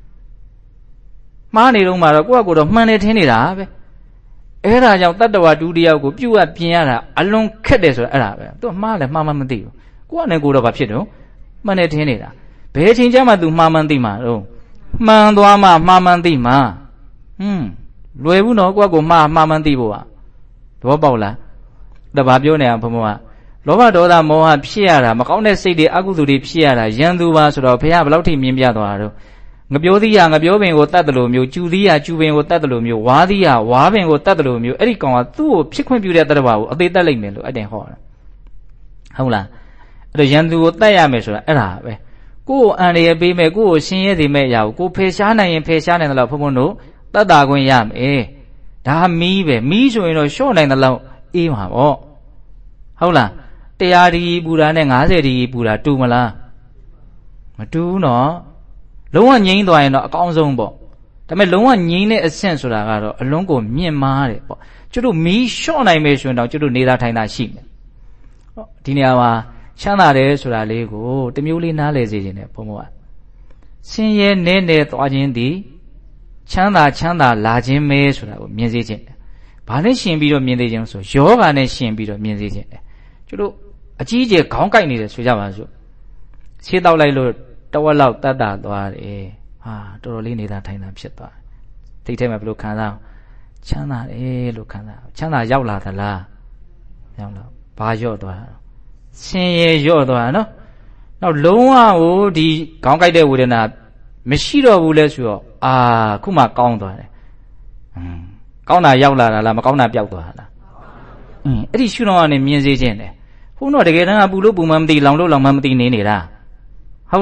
မှားနေတော့မှတော့ကိုယ့်အကိုတော့မှန်တယ်ထင်နေတာပဲအဲ့ဒါကြောင့်တတ္တဝါတူတယောက်ကိုပြုတ်အပြင်ရတာအလွန်ခက်တယ်ဆိုတော့အဲ့ဒါပဲသူကမှားလဲမှားမှမသိဘူးကိုယ့်အနေကိုတော့ဘာဖြစ်တော့မှန်တယ်ထင်နေတာဘယ်အချိန်ကျမှ तू မှားမှန်းသိမှာတော့မှန်သွားမှမှားမှန်းသိမှာဟွန်းလွယ်ဘူးနော်ကိုယ့်ကိုမှားမှားမှန်းသိဖို့อ่ะသဘောပေါက်လားဒါဘာပြောနေအောင်ဘုံဘုံကလောဘဒေါသမောဟဖြစ်ရတာမကောင်းတဲ့စိတ်တွေအကုသိုလ်တွေဖြစ်ရတာရန်သူပါဆိုတော့ဘုရားဘယ်လောက်ထိမြင်ပြသွားတာတော့ငပြောသီးရငပြောပင်ကိုတတ်တယ်လို့မျိုးကျူသီးရကျူပင်ကိုတတ်တယ်လို့မျိုးဝါသီးရဝါပင်ကိုတတ်တယ်လို့မျိုးအဲ့ဒီကောင်ကသူ့ကိုဖြစ်ခွင့်ပြုတဲ့တတ္တဝါကိုအသေးတက်လိုက်မယ်လို့အဲ့တိုင်ဟောတာဟုတ်လားအဲ့တော့ရန်သူကိုတတ်ရမယ်ဆိုတာအဲ့ဒါပဲကိုယ်ကိုအန္တရာယ်ပေးမယ်ကိုယ်ကိုရှင်းရဲစေမဲ့အရာကိုကိုယ်ဖယ်ရှားနိုင်ရင်ဖယ်ရှားနိုင်တယ်လို့ဘုံဘုံတို့တတ်တာခွင့်ရမယ်ဒါမီးပဲမီးဆိုရင်တော့လျှော့နိုင်တယ်လို့အေးမှာပေါ့ဟုတ်လားတရားဒီပူတာနဲ့၅၀ဒီပူတာတူမလားမတူဘူးနော်လုံးဝငြိမ်းသွားရင်တော့အကောင်းဆုံးပေါ့ဒါပေမဲ့လုံးဝငြိမ်းတဲ့အဆင့်ဆိုတာကတော့အလုံးကိုမြင့်မားတယ်ပေါ့ကျွတ်တို့မီးလျှော့နိုင်မယ်ဆိုရင်တော့ကျွတ်တို့နေတာထိုင်တာရှိမယ်ဟောဒီနေရာမှာချမ်းသာတယ်ဆိုတာလေးကိုတမျိုးလေးနားလည်စေခြင်းနဲ့ဘုံဘုံကဆင်းရဲနေနေသွားခြင်းသည်ချမ်းသာချမ်းသာလာခြင်းပဲဆိုတာကိုမြင်စေခြင်းဘာနဲ့ရှင်ပြီးတော့မြင်စေခြင်းဆိုယောဂာနဲ့ရှင်ပြီးတော့မြင်စေခြင်းကျွတ်တို့အကြီးအကျယ်ခေါင်းကိုက်နေတယ်ဆိုကြပါစို့ခြေတောက်လိုက်လို့တဝက်လောက်တတ်တာသွားတယ်ဟာတော်တော်လေးနေတာထိုင်တာဖြစ်သွားတိတ်ထဲမှာဘယ်လိုခံစားချမ်းသာတယ်လို့ခံစားချမ်းသာရောက်လာသလားရောက်လာဘာရော့သွားဆင်းရဲရော့သွားနော်နောက်လုံးဝဟိုဒီခေါင်းကိုက်တဲ့ဝေဒနာမရှိတော့ဘူးလဲဆိုတော့အာခုမှကောင်းသွားတယ်ဟွန်းကောင်းတာရောက်လာတာလားမကောင်းတာပျောက်သွားတာအင်းအဲ့ဒီရှုတော့ကနေမြင်စေခြင်းတယ်ဘုန်းတော်တကယ်တမ်းကပူလို့ပူမှမသိလောင်လို့လောင်မှမသိနေနေတာဟုတ်လား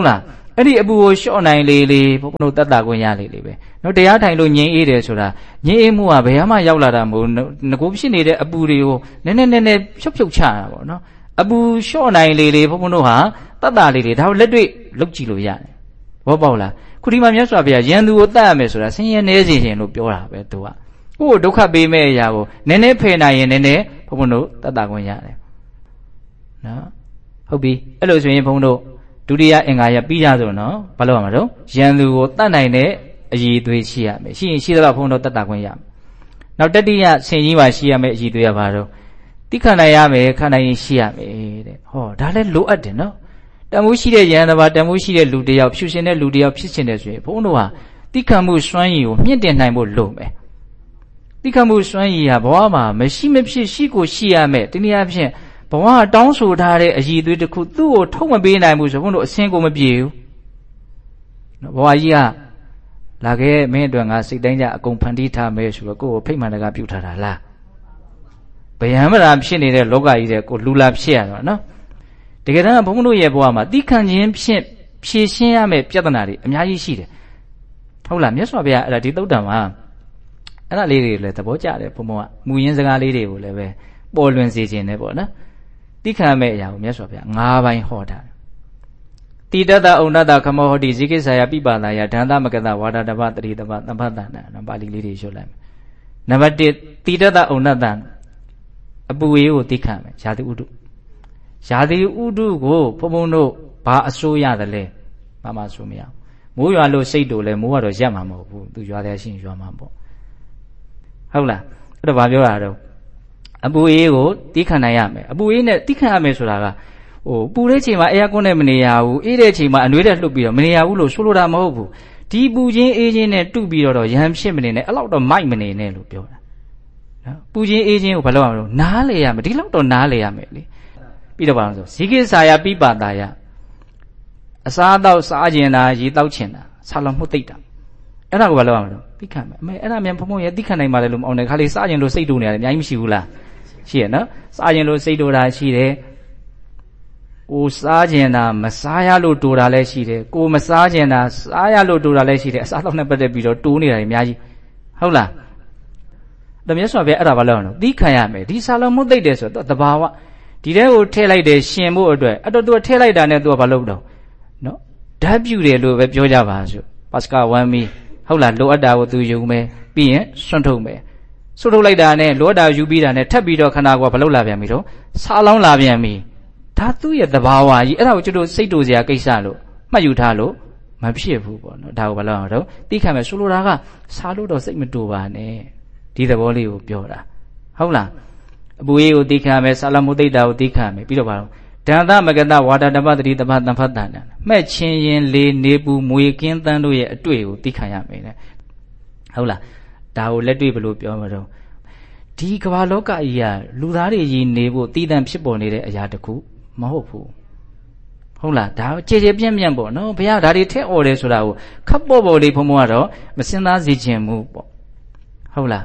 အဲ့ဒီအပူကိုလျှော့နိုင်လေလေဘုန်းဘုန်းတို့တတ်တာခွင့်ရလေလေပဲနော်တရားထိုင်လို့ငြိမ်အေးတယ်ဆိုတာငြိမ်အေးမှုကဘယ်မှရောက်လာတာမဟုတ်ငကိုဖြစ်နေတဲ့အပူတွေကိုနည်းနည်းနည်းနည်းဖြုတ်ဖြုတ်ချတာပေါ့နော်အပူလျှော့နိုင်လေလေဘုန်းဘုန်းတို့ဟာတတ်တာလေးတွေဒါကိုလက်တွေ့လုပ်ကြည့်လို့ရတယ်ဘောပေါက်လားခုဒီမှာမြတ်စွာဘုရားရန်သူကိုတတ်ရမယ်ဆိုတာဆင်းရဲနေစေခြင်းလို့ပြောတာပဲသူကကိုယ်ဒုက္ခပေးမဲ့အရာကိုနည်းနည်းဖယ်နိုင်ရင်နည်းနည်းဘုန်းဘုန်းတို့တတ်တာခွင့်ရတယ်နော်ဟုတ်ပြီအဲ့လိုဆိုရင်ဘုန်းတို့ဒုတိယအင်္ဂါရပြီးကြဆိုနော်ဘာလို့ရမှာတော့ရန်သူကိုတတ်နိုင်တဲ့အည်သွေးရှိရမယ်ရှိရင်ရှိတော့ဘုန်းတို့တတ်တာခွင့်ရမယ်နောက်တတိယဆင်ကြီးပါရှိရမယ်အည်သွေးရပါတော့တိခဏနိုင်ရမယ်ခဏနိုင်ရင်ရှိရမယ်တဲ့ဟောဒါလည်းလိုအပ်တယ်နော်တန်ဖိုးရှိတဲ့ယန္တဘာတန်ဖိုးရှိတဲ့လူတယောက်ဖြူရှင်တဲ့လူတယောက်ဖြစ်ရှင်တဲ့ဆိုရင်ဘုန်းတို့ဟာတိခတ်မှုစွမ်းရည်ကိုမြင့်တင်နိုင်ဖို့လိုမယ်တိခတ်မှုစွမ်းရည်ဟာဘဝမှာမရှိမဖြစ်ရှိကိုရှိရမယ်တနည်းအားဖြင့်ဘဝတောင်းဆိုထားတဲ့အည်သွေးတစ်ခုသူ့ကိုထုတ်မပေးနိုင်ဘူးဆိုဘုန်းတို့အစင်းကိုမပြေဘူးနော်ဘဝကြီးကလာခဲ့မင်းအတွက်ငါစိတ်တိုင်းကြအကုန်ဖန်တီးထားမယ်ဆိုတော့ကိုယ့်ကိုဖိတ်မှန်တကားပြုထားတာလားဗယံမရာဖြစ်နေတဲ့လောကကြီးတဲ့ကိုလူလာဖြစ်ရတော့နော်တကယ်တမ်းဘုန်းဘုန်းတို့ရဲ့ဘဝမှာတိခန့်ခြင်းဖြင့်ဖြည့်ရှင်းရမယ့်ပြဿနာတွေအများကြီးရှိတယ်ဟုတ်လားမြတ်စွာဘုရားအဲ့ဒါဒီသုတ်တံမှာအဲ့ဒါလေးတွေလည်းသဘောကျတယ်ဘုံဘုံကမူရင်းစကားလေးတွေကိုလည်းပဲပေါ်လွင်စေခြင်းနဲ့ပေါ့နော်တိခန့်မဲ့အရာကိုမြတ်စွာဘုရား၅ပိုင်းဟောထားတယ်တိတတဥဏတခမောဟောတိဇိကိစ္ဆာယပိပါဒာယဒန္တမကတဝါဒတပတတိတပသမ္ပတ္တနာပါဠိလေးတွေရှုလိုက်မယ်နံပါတ်၁တိတတဥဏတအပူအေးကိုတိခန့်မယ်ဇာတိဥဒုဇာတိဥဒုကိုဘုံဘုံတို့ဘာအစိုးရတယ်လဲဘာမှဆိုမရမိုးရွာလို့စိတ်တို့လဲမိုးကတော့ရက်မှာမဟုတ်ဘူးသူရွာတယ်ရှင်ရွာမှာပေါ့ဟုတ်လားအဲ့တော့ဘာပြောတာတော့အပူအေးကိုတိခန့်နိုင်ရမယ်အပူအေးနဲ့တိခန့်ရမယ်ဆိုတာကဟိုပူတဲ့ချိန်မှာအေးကွန်းနဲ့မနေရဘူးအေးတဲ့ချိန်မှာအနှွေးတဲ့လှုပ်ပြီးတော့မနေရဘူးလို့ဆိုလိုတာမဟုတ်ဘူးဒီပူချင်းအေးချင်းနဲ့တုပြီးတော့ရဟန်းဖြစ်မနေနဲ့အဲ့လောက်တော့မိုက်မနေနဲ့လို့ပြောတာနော်ပူချင်းအေးချင်းကိုဘာလို့ရမလို့နားလေရမယ်ဒီလောက်တော့နားလေရမယ်လေပြီးတော့ဘာလို့ဆိုဇိကိစ္ဆာယပိပါဒာယအစားတော့စားကျင်တာရေတောက်ချင်တာဆာလောင်မှုသိပ်တာအဲ့ဒါကိုဘာလို့ရမလို့သိခံမယ်အမေအဲ့ဒါမြန်ဖုံဖုံရဲ့သိခံနိုင်ပါလေလို့မအောင်တဲ့ခါလေးစားကျင်လို့စိတ်တူနေရတယ်အများကြီးမရှိဘူးလားရှိရနော်စားကျင်လို့စိတ်တူတာရှိတယ်ကိုစားကျင်တာမစားရလို့တူတာလည်းရှိတယ်ကိုမစားကျင်တာစားရလို့တူတာလည်းရှိတယ်အစားတော့နဲ့ပတ်သက်ပြီးတော့တူနေတာတွေအများကြီးဟုတ်လားဒါမြတ်စွာဘုရားအဲ့ဒါဘာလို့လဲသိခံရမယ်ဒီဆာလောင်မှုသိပ်တယ်ဆိုတော့တဘာဝဒီထဲကိုထည့်လိုက်တယ်ရှင်ဖို့အတွက်အဲ့တော့သူကထည့်လိုက်တာနဲ့သူကဘာလုပ်တော့နော်ဓာတ်ပြုတယ်လို့ပဲပြောကြပါစို့ပတ်စကာဝမ်းမီဟုတ်လားလိုအပ်တာကိုသူယူမယ်ပြီးရင်စွန့်ထုတ်မယ်စွန့်ထုတ်လိုက်တာနဲ့လိုအပ်တာယူပြီးတာနဲ့ထပ်ပြီးတော့ခန္ဓာကိုယ်ကဘာလုပ်လာပြန်ပြီတော့ဆာလောင်လာပြန်ပြီဒါသူ့ရဲ့သဘာဝကြီးအဲ့ဒါကိုကျွန်တော်စိတ်တူစရာကိစ္စလို့မှတ်ယူထားလို့မဖြစ်ဘူးပေါ့နော်ဒါကိုဘာလို့အောင်တော့သိခံမယ်ဆိုလိုတာကစားလို့တော့စိတ်မတူပါနဲ့ဒီသဘောလေးကိုပြောတာဟုတ်လားအပူအေးကိုသိခံမယ်ဆာလမုသိတာကိုသိခံမယ်ပြီးတော့ဘာလို့ဒန္တမကတဝါဒတပတတိတပသံဖတ်တန်မှက်ချင်းရင်လေးနေပူမွေကင်းတန်းတို့ရဲ့အတွေ့ကိုသိခံရမယ်တဲ့ဟုတ်လားဒါကိုလက်တွေ့ဘယ်လိုပြောမှာတော့ဒီကမ္ဘာလောကကြီးကလူသားတွေကြီးနေဖို့တည်တံ့ဖြစ်ပေါ်နေတဲ့အရာတခုမဟုတ်ဘူးဟုတ်လားဒါကြည်ကြည်ပြန့်ပြန့်ပေါ့နော်ဘုရားဒါတွေထက်អော်တယ်ဆိုတာကိုခပ်ပေါ်ပေါ်လေးဘုံဘုံကတော့မစင်သားစေခြင်းမှုပေါ့ဟုတ်လား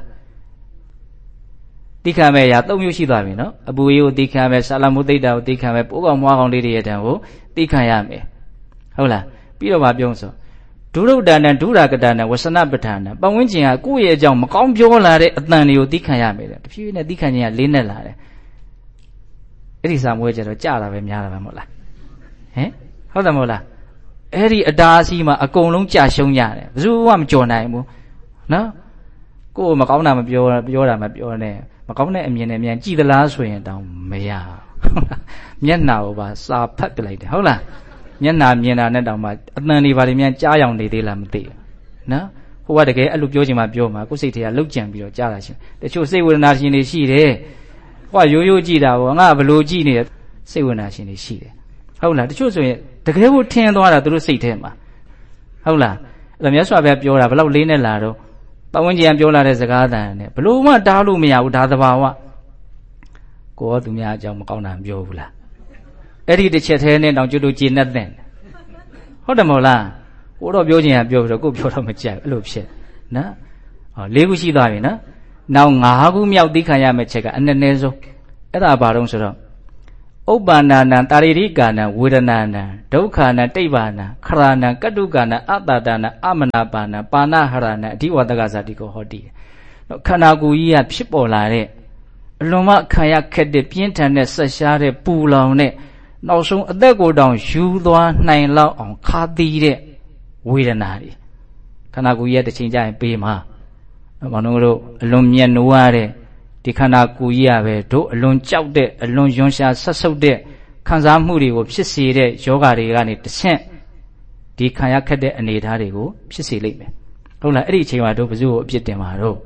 တိခါမဲ့ရာသုံးမျိုးရှိသွားပြီနော်အပူအေးကိုတိခါမဲ့ဆာလမုသိတ္တာကိုတိခါမဲ့ပိုးကောင်မွားကောင်လေးတွေရဲ့တံကိုတိခါရမယ်ဟုတ်လားပြီးတော့ဗာပြောဆိုဒုရုဒ္ဒနံဒုရာကတနံဝဆနပဋ္ဌာနံပတ်ဝန်းကျင်ကကိုယ့်ရဲ့အကြောင်းမကောင်းပြောလာတဲ့အတန်တွေကိုတိခါရမယ်တဲ့တဖြည်းဖြည်းနဲ့တိခါခြင်းကလေးနဲ့လာတယ်အဲ့ဒီစာမွေးကြတော့ကြာတာပဲများတာပဲမဟုတ်လားဟင်ဟုတ်တယ်မဟုတ်လားအဲ့ဒီအတားအဆီးမှာအကုန်လုံးကြာရှုံးကြတယ်ဘယ်သူမှမကြော်နိုင်ဘူးနော်ကိုယ်မကောင်းတာမပြောပြောတာမပြောနဲ့မကောင်းတဲ့အမြင်နဲ့မြန်ကြည်သလားဆိုရင်တောင်မရမျက်နှာကိုပါစာဖတ်ပြလိုက်တယ်ဟုတ်လားမျက်နှာမြင်တာနဲ့တောင်မှအတန်တွေပါလေမြန်ကြားရောင်နေသေးလားမသိဘူးနော်ဟိုကတကယ်အဲ့လိုပြောချင်မှပြောမှာကိုယ်စိတ်ထဲကလှုပ်ကြံပြီးတော့ကြားတာရှင်တချို့စိတ်ဝေဒနာရှင်တွေရှိတယ်ဟိုကရိုးရိုးကြည့်တာပေါ့ငါဘလို့ကြည့်နေတယ်စိတ်ဝေဒနာရှင်တွေရှိတယ်ဟုတ်လားတချို့ဆိုရင်တကယ်ကိုထင်သွားတာသူတို့စိတ်ထဲမှာဟုတ်လားအဲ့တော့မြတ်စွာဘုရားပြောတာဘလောက်လေးနဲ့လာတော့ပတ်ဝန်းကျင်ပြောလာတဲ့စကားအတန်နဲ့ဘလို့မှတားလို့မရဘူးဒါသဘာဝကိုရောသူများအကြောင်းမကောင်းတာမပြောဘူးလားအဲ့ဒီတစ်ချက်သေးနဲ့တောင်ကျွတ်လို့ကျေနပ်တဲ့ဟုတ်တယ်မဟုတ်လားကိုတော့ပြောချင်ရပြောပြီးတော့ကိုပြောတော့မကြိုက်အဲ့လိုဖြစ်နော်ဟောလေးခုရှိသွားပြီနော်နောက်ငါးခုမြောက်သိခံရမယ့်ချက်ကအနည်းနည်းဆုံးအဲ့ဒါဘာတော့ဆိုတော့ဥပ္ပန္နနံတာရိရိကာနံဝေဒနာနံဒုက္ခနံတိဗ္ဗာနံခရာနံကတုကနံအတ္တတနံအမနာပါနံပါဏဟရနံအဓိဝတ္တကဇာတိကိုဟောတည်နော်ခန္ဓာကိုယ်ကြီးကဖြစ်ပေါ်လာတဲ့အလွန်မှခံရခက်တဲ့ပြင်းထန်တဲ့ဆက်ရှားတဲ့ပူလောင်တဲ့နောက်ဆုံးအသက်ကိုယ်တောင်ယူသွားနိုင်လောက်အောင်ခါသီးတဲ့ဝေဒနာတွေခန္ဓာကိုယ်ကြီးရဲ့တစ်ချိန်ကျရင်ပေးမှာနော်ဘောင်တို့အလွန်မြတ်နိုးရတဲ့ဒီခန္ဓာကိုယ်ကြီးရပဲတို့အလွန်ကြောက်တဲ့အလွန်ယွန်းရှာဆက်ဆုပ်တဲ့ခံစားမှုတွေကိုဖြစ်စေတဲ့ယောဂတွေကနေတစ်ဆင့်ဒီခံရခက်တဲ့အနေအထားတွေကိုဖြစ်စေလိမ့်မယ်ဟုတ်လားအဲ့ဒီအချိန်မှာတို့ဘယ်သူ့ကိုအပြစ်တင်မှာတော့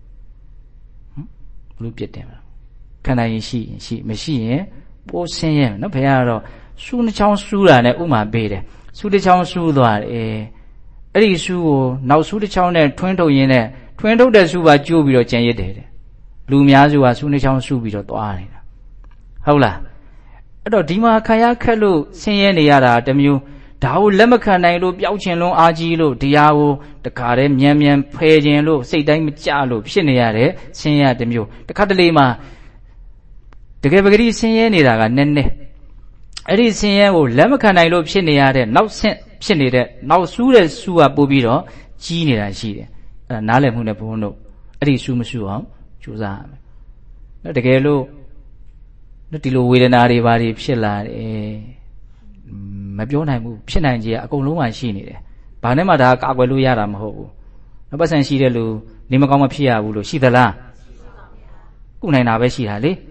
ဘလို့ပြစ်တင်မှာခန္ဓာရင်ရှိရင်ရှိမရှိရင်ပိုးဆင်းရဲနော်ဘုရားကတော့စူးနှချောင်းစူးတာနဲ့ဥမာပေးတယ်စူးတစ်ချောင်းစူးသွားတယ်အဲ့ဒီစူးကိုနောက်စူးတစ်ချောင်းနဲ့ထွင်းထုတ်ရင်းနဲ့ထွင်းထုတ်တဲ့စူးပါကျိုးပြီးတော့ကြံရစ်တယ်လူများစုကစူးနှချောင်းစူးပြီးတော့သွားနေတာဟုတ်လားအဲ့တော့ဒီမှာခံရခက်လို့ဆင်းရဲနေရတာတမျိုးဒါကိုလက်မခံနိုင်လို့ပျောက်ချင်လုံးအားကြီးလို့တရားကိုတခါတည်းမြန်မြန်ဖယ်ခြင်းလို့စိတ်တိုင်းမကြလို့ဖြစ်နေရတဲ့ဆင်းရဲတမျိုးတခါတလေမှာတကယ်ပဂတိဆင်းရဲနေတာကနည်းနည်းအဲ့ဒီဆင်းရဲကိုလက်မခံနိုင်လို့ဖြစ်နေရတဲ့နောက်ဆင့်ဖြစ်နေတဲ့နောက်ဆူးတဲ့ဆူးကပို့ပြီးတော့ကြီးနေတာရှိတယ်အဲ့ဒါနားလည်မှုနဲ့ဘုန်းတို့အဲ့ဒီဆူးမဆူးအောင်ကြိုးစားရမယ်နော်တကယ်လို့ဒီလိုဝေဒနာတွေဘာတွေဖြစ်လာတယ်မပြောနိုင်ဘူးဖြစ်နိုင်ကြီးကအကုန်လုံးမှရှိနေတယ်ဘာနဲ့မှဒါကာကွယ်လို့ရတာမဟုတ်ဘူးနောက်ပတ်စံရှိတဲ့လူနေမကောင်းမဖြစ်ရဘူးလို့ရှိသလားကုနိုင်တာပဲရှိတာလေ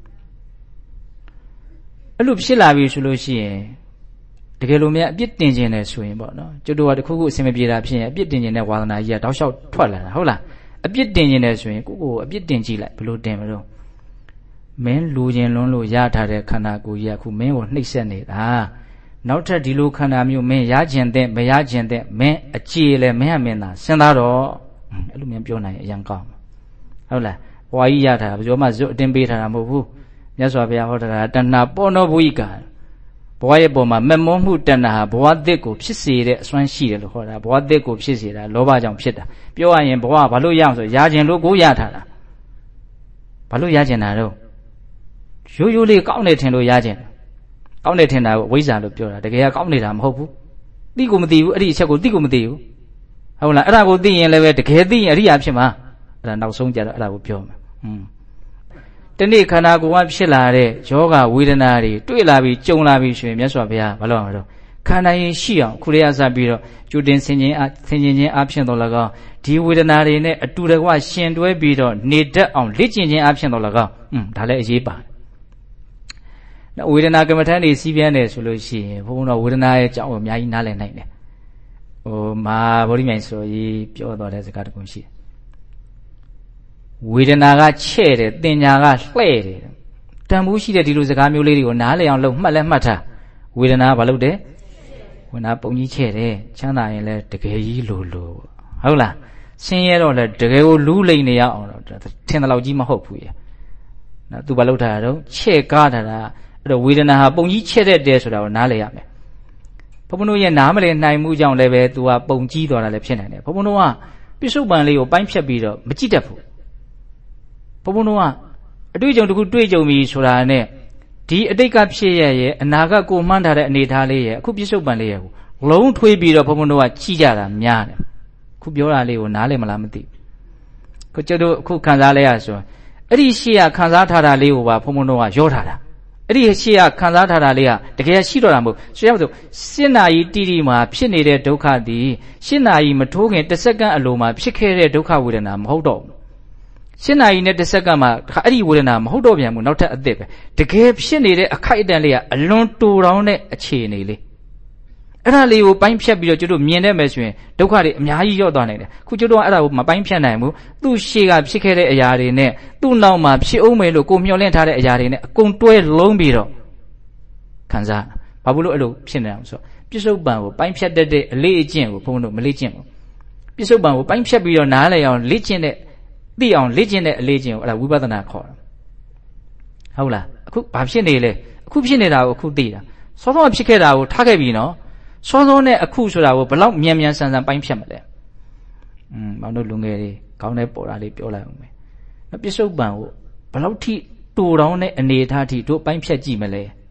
အဲ့လိုဖြစ်လာပြီဆိုလို့ရှိရင်တကယ်လို့များအပြစ်တင်ခြင်းနဲ့ဆိုရင်ပေါ့နော်ကျွတ်တော်ကတခုခုအစင်မပြေတာဖြစ်ရင်အပြစ်တင်ခြင်းနဲ့ဝါသနာကြီးကတောက်လျှောက်ထွက်လာတာဟုတ်လားအပြစ်တင်ခြင်းနဲ့ဆိုရင်ကိုကိုအပြစ်တင်ကြည့်လိုက်ဘလို့တင်မလို့မင်းလူချင်းလွန်းလို့ရထားတဲ့ခန္ဓာကိုယ်ကြီးကခုမင်းကိုနှိပ်စက်နေတာနောက်ထပ်ဒီလိုခန္ဓာမျိုးမင်းရခြင်းတဲ့မရခြင်းတဲ့မင်းအကြည်လဲမင်းဟာမင်းသာစဉ်းစားတော့အဲ့လိုမျိုးပြောနိုင်ရင်အရင်ကောင်းဟုတ်လားဘဝကြီးရထားတာဘယ်လိုမှဇွတ်အတင်းပေးထားတာမဟုတ်ဘူးမြတ်စွာဘုရားဟောတာတဏှာပေါ်နောဘုိကဘဝရဲ့ပုံမှာမမောမှုတဏှာဘဝသစ်ကိုဖြစ်စေတဲ့အစွမ်းရှိတယ်လို့ဟောတာဘဝသစ်ကိုဖြစ်စေတာလောဘကြောင့်ဖြစ်တာပြောရရင်ဘဝဘာလို့ရအောင်ဆိုရခြင်းလို့ကိုရထားတာဘာလို့ရခြင်းတာတော့ရိုးရိုးလေးကောင်းနေထင်လို့ရခြင်းကောင်းနေထင်တာကိုဝိဇ္ဇာလို့ပြောတာတကယ်ကကောင်းနေတာမဟုတ်ဘူးသိကိုမသိဘူးအဲ့ဒီအချက်ကိုသိကိုမသိဘူးဟုတ်လားအဲ့ဒါကိုသိရင်လည်းပဲတကယ်သိရင်အရိယာဖြစ်မှာအဲ့ဒါနောက်ဆုံးကြတော့အဲ့ဒါကိုပြောမှာอืมတနေ့ခန္ဓာကိုယ်ကဖြစ်လာတဲ့ယောဂဝေဒနာတွေတွေ့လာပြီးကြုံလာပြီးဆိုရင်မြတ်စွာဘုရားဘာလို့အောင်တော့ခန္ဓာရင်ရှိအောင်ခုလေးအစပြီးတော့ကျူတင်ဆင်ခြင်းအဆင်ခြင်းချင်းအဖြစ်တော်၎င်းဒီဝေဒနာတွေနဲ့အတူတကွရှင်တွဲပြီးတော့နေတတ်အောင်လေ့ကျင့်ခြင်းအဖြစ်တော်၎င်းอืมဒါလည်းအရေးပါတယ်ဝေဒနာကမ္မဋ္ဌာန်းတွေစီးပြန်တယ်ဆိုလို့ရှိရင်ဘုန်းဘုန်းတော်ဝေဒနာရဲ့အကြောင်းကိုအများကြီးနားလည်နိုင်တယ်ဟိုမာဗောဓိမြိုင်ဆိုရေးပြောတော်တဲ့စကားတစ်ခုရှိတယ်ဝေဒနာကချဲ့တယ်တင်ညာကလှဲ့တယ်တန်ဖိုးရှိတဲ့ဒီလိုစကားမျိုးလေးတွေကိုနားလည်အောင်လုပ်မှတ်လဲမှတ်ထားဝေဒနာကဘာလုပ်တယ်ဝေဒနာပုံကြီးချဲ့တယ်ချမ်းသာရင်လည်းတကယ်ကြီးလိုလိုဟုတ်လားဆင်းရဲတော့လည်းတကယ်ကိုလူးလိမ့်နေရအောင်တော့ထင်တယ်လို့ကြီးမဟုတ်ဘူးရဲ့နော်သူဘာလုပ်ထားတာတော့ချဲ့ကားထားတာအဲ့တော့ဝေဒနာဟာပုံကြီးချဲ့တဲ့တဲဆိုတာကိုနားလည်ရမယ်ဘုန်းဘုန်းတို့ရဲ့နားမလည်နိုင်မှုကြောင့်လည်းပဲသူကပုံကြီးသွားတာလည်းဖြစ်နိုင်တယ်ဘုန်းဘုန်းတို့ကပြစ္ဆုတ်ပံလေးကိုပိုင်းဖြတ်ပြီးတော့မကြည့်တတ်ဘူးဘုန်းဘုန်းတို့ကအတွေ့အကြုံတစ်ခုတွေ့ကြုံပြီဆိုတာနဲ့ဒီအတိတ်ကဖြစ်ရရဲ့အနာဂတ်ကိုမှန်းထားတဲ့အနေအထားလေးရဲ့အခုပြစ္ဆုတ်ပံလေးရဲ့ကိုလုံးထွေးပြီးတော့ဘုန်းဘုန်းတို့ကကြည့်ကြတာများတယ်ခုပြောတာလေးကိုနားလည်မလားမသိဘူးခုကျတော့အခုခံစားလဲရဆိုအဲ့ဒီရှေ့ကခံစားထားတာလေးကိုပါဘုန်းဘုန်းတို့ကရောထားတာအဲ့ဒီရှေ့ကခံစားထားတာလေးကတကယ်ရှိတော့တာမဟုတ်ဆိုရအောင်ဆိုရှင်းနာရီတိတိမှာဖြစ်နေတဲ့ဒုက္ခသည်ရှင်းနာရီမထိုးခင်တစ်စက္ကန့်အလိုမှာဖြစ်ခဲ့တဲ့ဒုက္ခဝေဒနာမဟုတ်တော့ဘူးရှင်းနာရီနဲ့တစ်စက္ကန့်မှာအဲ့ဒီဝေဒနာမဟုတ်တော့ပြန်ဘူးနောက်ထပ်အသစ်ပဲတကယ်ဖြစ်နေတဲ့အခိုက်အတန့်လေးကအလွန်တူတောင်းတဲ့အခြေအနေလေးအဲ့ဒါလေးကိုပိုင်းဖြတ်ပြီးတော့ကျွတ်တို့မြင်တတ်မယ်ဆိုရင်ဒုက္ခတွေအများကြီးရောက်သွားနိုင်တယ်ခုကျွတ်တို့ကအဲ့ဒါကိုမပိုင်းဖြတ်နိုင်ဘူးသူ့ရှေ့ကဖြစ်ခဲ့တဲ့အရာတွေနဲ့သူ့နောက်မှာဖြစ်အောင်မယ်လို့ကိုမျှော်လင့်ထားတဲ့အရာတွေနဲ့အကုန်တွဲလုံးပြီးတော့ခံစားဘာလို့လို့အဲ့လိုဖြစ်နေအောင်ဆိုပြစ္ဆုတ်ပံကိုပိုင်းဖြတ်တတ်တဲ့အလေးအကျင့်ကိုဘုန်းဘုန်းတို့မလေ့ကျင့်ဘူးပြစ္ဆုတ်ပံကိုပိုင်းဖြတ်ပြီးတော့နားလည်အောင်လေ့ကျင့်တဲ့သိအောင်လေ့ကျင့်တဲ့အလေးကျင့်ကိုအဲ့ဒါဝိပဿနာခေါ်တာဟုတ်လားအခုဘာဖြစ်နေလဲအခုဖြစ်နေတာကိုအခုသိတာစောစောဖြစ်ခဲ့တာကိုထားခဲ့ပြီနော်စောစောနဲ့အခုဆိုတာကိုဘယ်လောက်မြန်မြန်ဆန်ဆန်ပိုင်းဖြတ်မလဲอืมမောင်တို့လူငယ်တွေကောင်းတဲ့ပေါ်တာလေးပြောလိုက်အောင်မယ်နော်ပြစ္ဆုတ်ပံကိုဘယ်လောက်ထိတူတောင်းတဲ့အနေအထားထိတို့ပိုင်းဖြတ်ကြည့်မလဲ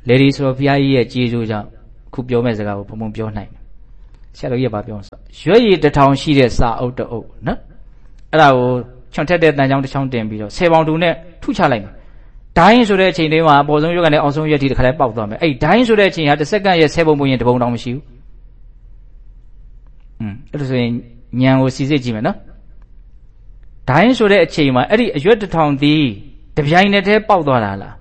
လေဒီဆိုဘုရားကြီးရဲ့ကျေးဇူးကြောင့်ခုပြောမဲ့စကားကိုဘုံဘုံပြောနိုင်တယ်ဆရာတော်ကြီးကပြောဆိုရွက်ရည်တစ်ထောင်ရှိတဲ့စာအုပ်တအုပ်နော်အဲ့ဒါကိုချွန်ထက်တဲ့တန်ချောင်းတစ်ချောင်းတင်ပြီးတော့ဆယ်ပေါင်တူနဲ့ထုချလိုက်မယ်ဒိုင်းဆိုတဲ့အချိန်လေးမှာအပေါ်ဆုံးရွက်ကနေအောက်ဆုံးရွက်ထိတစ်ခါလဲပေါက်သွားမယ်အဲ့ဒိုင်းဆိုတဲ့အချိန်ဟာတစ်စက္ကန့်ရဲ့ဆယ်ပုံပုံရင်တစ်ပုံတောင်မရှိဘူးอืมအဲ့ဒါဆိုရင်ဉာဏ်ကိုစီစစ်ကြည့်မယ်နော်ဒိုင်းဆိုတဲ့အချိန်မှာအဲ့ဒီအရွက်တစ်ထောင်သည်တပြိုင်နက်တည်းပေါက်သွားတာလား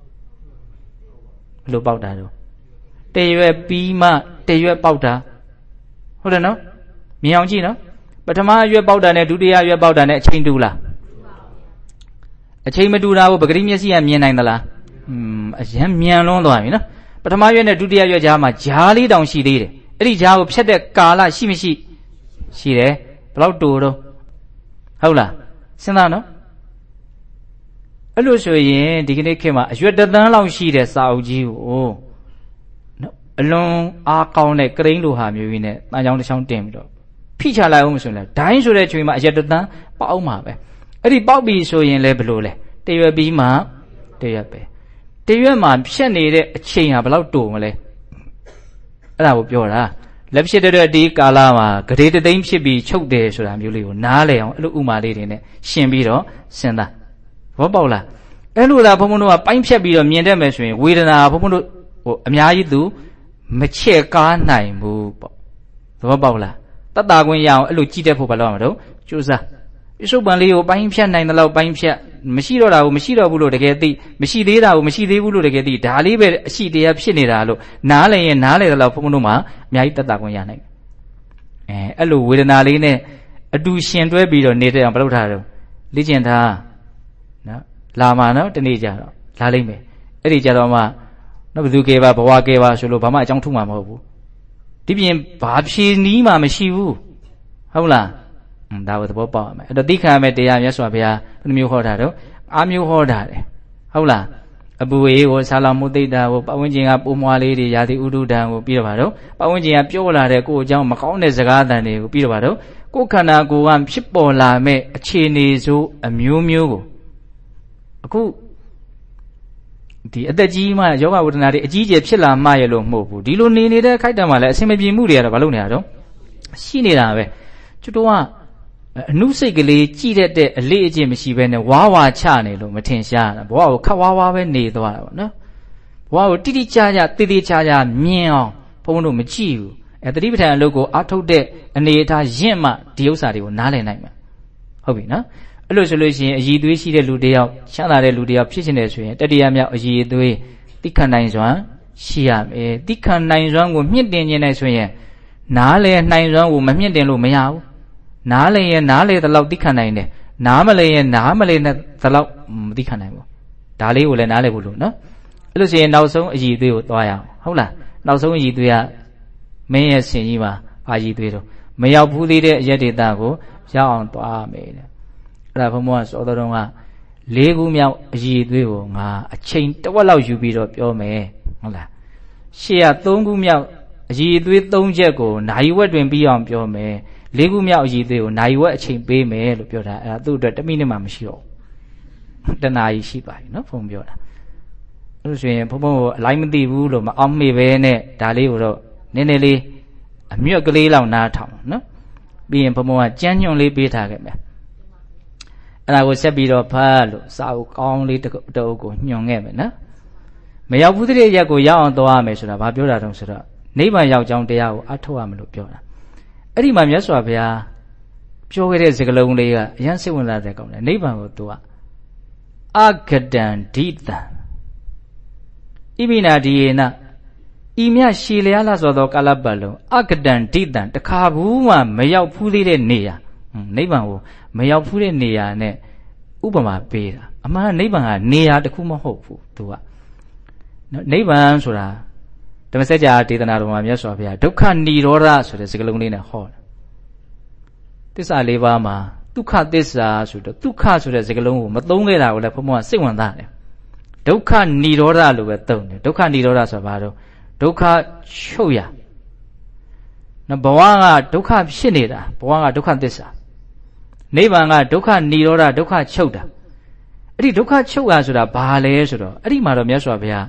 ဘယ်လိုပေါက်တာတော့တရွက်ပြီးမှတရွက်ပေါက်တာဟုတ်တယ်နော်မြင်အောင်ကြည့်နော်ပထမရွက်ပေါက်တာနဲ့ဒုတိယရွက်ပေါက်တာနဲ့အချိန်တူလားအချိန်မတူတာကိုပဂတိမျက်စိကမြင်နိုင်သလားอืมအရင်မြန်လွန်းသွားပြီနော်ပထမရွက်နဲ့ဒုတိယရွက်ကြားမှာဂျားလေးတောင်ရှိသေးတယ်အဲ့ဒီဂျားကိုဖြတ်တဲ့ကာလရှိမရှိရှိတယ်ဘယ်လောက်တူတော့ဟုတ်လားစဉ်းစားနော်အဲ့လိုဆိုရင်ဒီကနေ့ခေတ်မှာအရွက်တသန်းလောက်ရှိတဲ့စာအုပ်ကြီးကိုနော်အလွန်အားကောင်းတဲ့ကရိန်းလိုဟာမျိုးကြီးနဲ့တန်ချောင်းတစ်ချောင်းတင်ပြီးတော့ဖိချလိုက်အောင်ဆိုရင်လည်းဒိုင်းဆိုတဲ့အချိန်မှာအရွက်တသန်းပေါက်မှာပဲအဲ့ဒီပေါက်ပြီဆိုရင်လည်းဘယ်လိုလဲတရွက်ပြီးမှတရွက်ပဲတရွက်မှာဖြတ်နေတဲ့အချိန်ဟာဘယ်လောက်တူမလဲအဲ့ဒါကိုပြောတာလက်ဖြစ်တဲ့ဒီကာလမှာဂရေတသိန်းဖြစ်ပြီးချုပ်တယ်ဆိုတာမျိုးလေးကိုနားလည်အောင်အဲ့လိုဥမာလေးတွေနဲ့ရှင်းပြီးတော့စဉ်းစားဘောပေါက်လားအဲ့လိုလားဘုံဘုံတို့ကပိုင်းဖြတ်ပြီးတော့မြင်တတ်မယ်ဆိုရင်ဝေဒနာဘုံဘုံတို့ဟိုအများကြီးသူမချဲ့ကားနိုင်ဘူးပေါ့ဘောပေါက်လားတတ်တာကွင်းရအောင်အဲ့လိုကြည့်တတ်ဖို့ဘာလို့ရမှာတော့ကြိုးစားပြစ္ဆုတ်ပန်လေးကိုပိုင်းဖြတ်နိုင်တဲ့လောက်ပိုင်းဖြတ်မရှိတော့တာကိုမရှိတော့ဘူးလို့တကယ်သိမရှိသေးတာကိုမရှိသေးဘူးလို့တကယ်သိဒါလေးပဲအရှိတရားဖြစ်နေတာလို့နားလည်ရင်နားလည်တဲ့လောက်ဘုံဘုံတို့မှာအများကြီးတတ်တာကွင်းရနိုင်အဲအဲ့လိုဝေဒနာလေးနဲ့အတူရှင်တွဲပြီးတော့နေတဲ့အောင်မလုပ်ထားတော့လေ့ကျင့်ထားနော်လာမှာနော်တနေ့ကြတော့လာလိမ့်မယ်အဲ့ဒီကြတော့မှနော်ဘယ်သူကဲပါဘဝကဲပါဆိုလို့ဘာမှအကြောင်းထုမှာမဟုတ်ဘူးဒီပြင်ဘာဖြေနီးမှမရှိဘူးဟုတ်လားอืมဒါကိုသဘောပေါက်ရမယ်အဲ့တော့သိခံရမယ်တရားမြတ်စွာဘုရားဘယ်နှမျိုးဟောတာတော့အားမျိုးဟောတာတယ်ဟုတ်လားအပူအေးကိုဆာလောင်မှုသိတာကိုပဝန်းကျင်ကပုံမွားလေးတွေရာသီဥတုတံကိုပြီးတော့ပါတော့ပဝန်းကျင်ကပြောလာတဲ့ကိုယ်အကြောင်းမကောင်းတဲ့စကားတန်တွေကိုပြီးတော့ပါတော့ကိုယ်ခန္ဓာကိုယ်ကဖြစ်ပေါ်လာမဲ့အခြေအနေဆိုအမျိုးမျိုးကိုအခုဒီအသက်ကြီးမှယောဂဝေဒနာတွေအကြီးကျယ်ဖြစ်လာမှရလို့မဟုတ်ဘူးဒီလိုနေနေတဲ့ခိုက်တံမှာလည်းအဆင်မပြေမှုတွေကတော့မလုပ်နေတာတော့ရှိနေတာပဲကျွတ်တော့အနုစိတ်ကလေးကြည့်တတ်တဲ့အလေးအကျင့်မရှိဘဲနဲ့ဝါဝါချနေလို့မထင်ရှားတာဘဝကိုခက်ဝါဝါပဲနေသွားတာပေါ့နော်ဘဝကိုတိတိကျကျတည်တည်ချာချာမြင်အောင်ဘုန်းဘုန်းတို့မကြည့်ဘူးအဲတတိပဋ္ဌာန်အလုပ်ကိုအားထုတ်တဲ့အနေအထားရင့်မှဒီဥစ္စာတွေကိုနားလည်နိုင်မှာဟုတ်ပြီနော်အဲ့လိုဆိုလို့ရှိရင်အည်သွေးရှိတဲ့လူတယောက်ချမ်းသာတဲ့လူတယောက်ဖြစ်နေတယ်ဆိုရင်တတိယမြောက်အည်သွေးတိခဏနိုင်စွမ်းရှိရမယ်တိခဏနိုင်စွမ်းကိုမြင့်တင်ခြင်းနဲ့ဆိုရင်နားလည်နိုင်စွမ်းကိုမမြင့်တင်လို့မရဘူးနားလည်ရင်နားလည်တဲ့လောက်သိခံနိုင်တယ်နားမလည်ရင်နားမလည်တဲ့လောက်မသိခံနိုင်ဘူးဒါလေးကိုလည်းနားလည်ဖို့လို့နော်အဲ့လိုဆိုရင်နောက်ဆုံးအည်သွေးကိုသွားရအောင်ဟုတ်လားနောက်ဆုံးအည်သွေးကမင်းရဲ့ဆင်ကြီးမှာအာအည်သွေးတော့မရောက်ဘူးသေးတဲ့အရက်ဒေတာကိုရောက်အောင်သွားမယ်တဲ့အဲ့ဒါဘုံဘုံကစောတော်တော်ကလေးခုမြောက်အည်သွေးကိုငါအချိန်တစ်ဝက်လောက်ယူပြီးတော့ပြောမယ်ဟုတ်လားရှေ့ကသုံးခုမြောက်အည်သွေးသုံးချက်ကိုနိုင်ဝက်တွင်ပြီးအောင်ပြောမယ်လေးခုမြောက်အည်သွေးကိုနိုင်ဝက်အချိန်ပေးမယ်လို့ပြောတာအဲ့ဒါသူ့အတွက်တစ်မိနစ်မှမရှိတော့ဘူးတနာကြီးရှိပါပြီနော်ဘုံပြောတာအဲ့လိုဆိုရင်ဘုံဘုံကိုအလိုက်မသိဘူးလို့မအောင်မေ့ပဲနဲ့ဒါလေးကိုတော့နည်းနည်းလေးအမြွက်ကလေးလောက်နားထောင်နော်ပြီးရင်ဘုံဘုံကကြမ်းညွန့်လေးပေးထားခဲ့မယ်အဲ့ဒါကိုဆက်ပြီးတော့ဖတ်လို့စာအုပ်ကောင်းလေးတအုပ်ကိုညွှန်ခဲ့မယ်နော်မရောက်ဘူးတဲ့ရက်ကိုရောက်အောင်သွားရမယ်ဆိုတာဘာပြောတာတုံးဆိုတော့နိဗ္ဗာန်ရောက်ကြောင်းတရားကိုအထောက်ရမလို့ပြောတာအဲ့ဒီမှာမြတ်စွာဘုရားပြောခဲ့တဲ့စကားလုံးလေးကအရင်စိတ်ဝင်စားတဲ့ကောင်းတယ်နိဗ္ဗာန်ကိုသူကအဂတံဒိတံဣမိနာဒီယေနဤမြရှည်လျားလာဆိုသောကာလပတ်လုံးအဂတံဒိတံတခါဘူးမှမရောက်ဖူးသေးတဲ့နေရာနိဗ္ဗာန်ကိုမရောက်ဖူးတဲ့နေရာနဲ့ဥပမာပေးတာအမှန်နိဗ္ဗာန်ကနေရာတစ်ခုမဟုတ်ဘူးသူကနိဗ္ဗာန်ဆိုတာဓမ္မစကြာဒေသနာတော်မှာမြတ်စွာဘုရားဒုက္ခនិရောဓဆိုတဲ့စကားလုံးလေးနဲ့ဟောတယ်သစ္စာလေးပါးမှာဒုက္ခသစ္စာဆိုတော့ဒုက္ခဆိုတဲ့စကားလုံးကိုမသုံးခဲ့တာကိုလည်းဘုံဘုံကစိတ်ဝင်စားတယ်ဒုက္ခនិရောဓလို့ပဲသုံးတယ်ဒုက္ခនិရောဓဆိုတာဘာလို့ဒုက္ခချုပ်ရနော်ဘဝကဒုက္ခဖြစ်နေတာဘဝကဒုက္ခသစ္စာနိဗ္ဗာန်ကဒုက္ခនិရောဓဒုက္ခချုပ်တာအဲ့ဒီဒုက္ခချုပ်ရဆိုတာဘာလဲဆိုတော့အဲ့ဒီမှာတော့မြတ်စွာဘုရား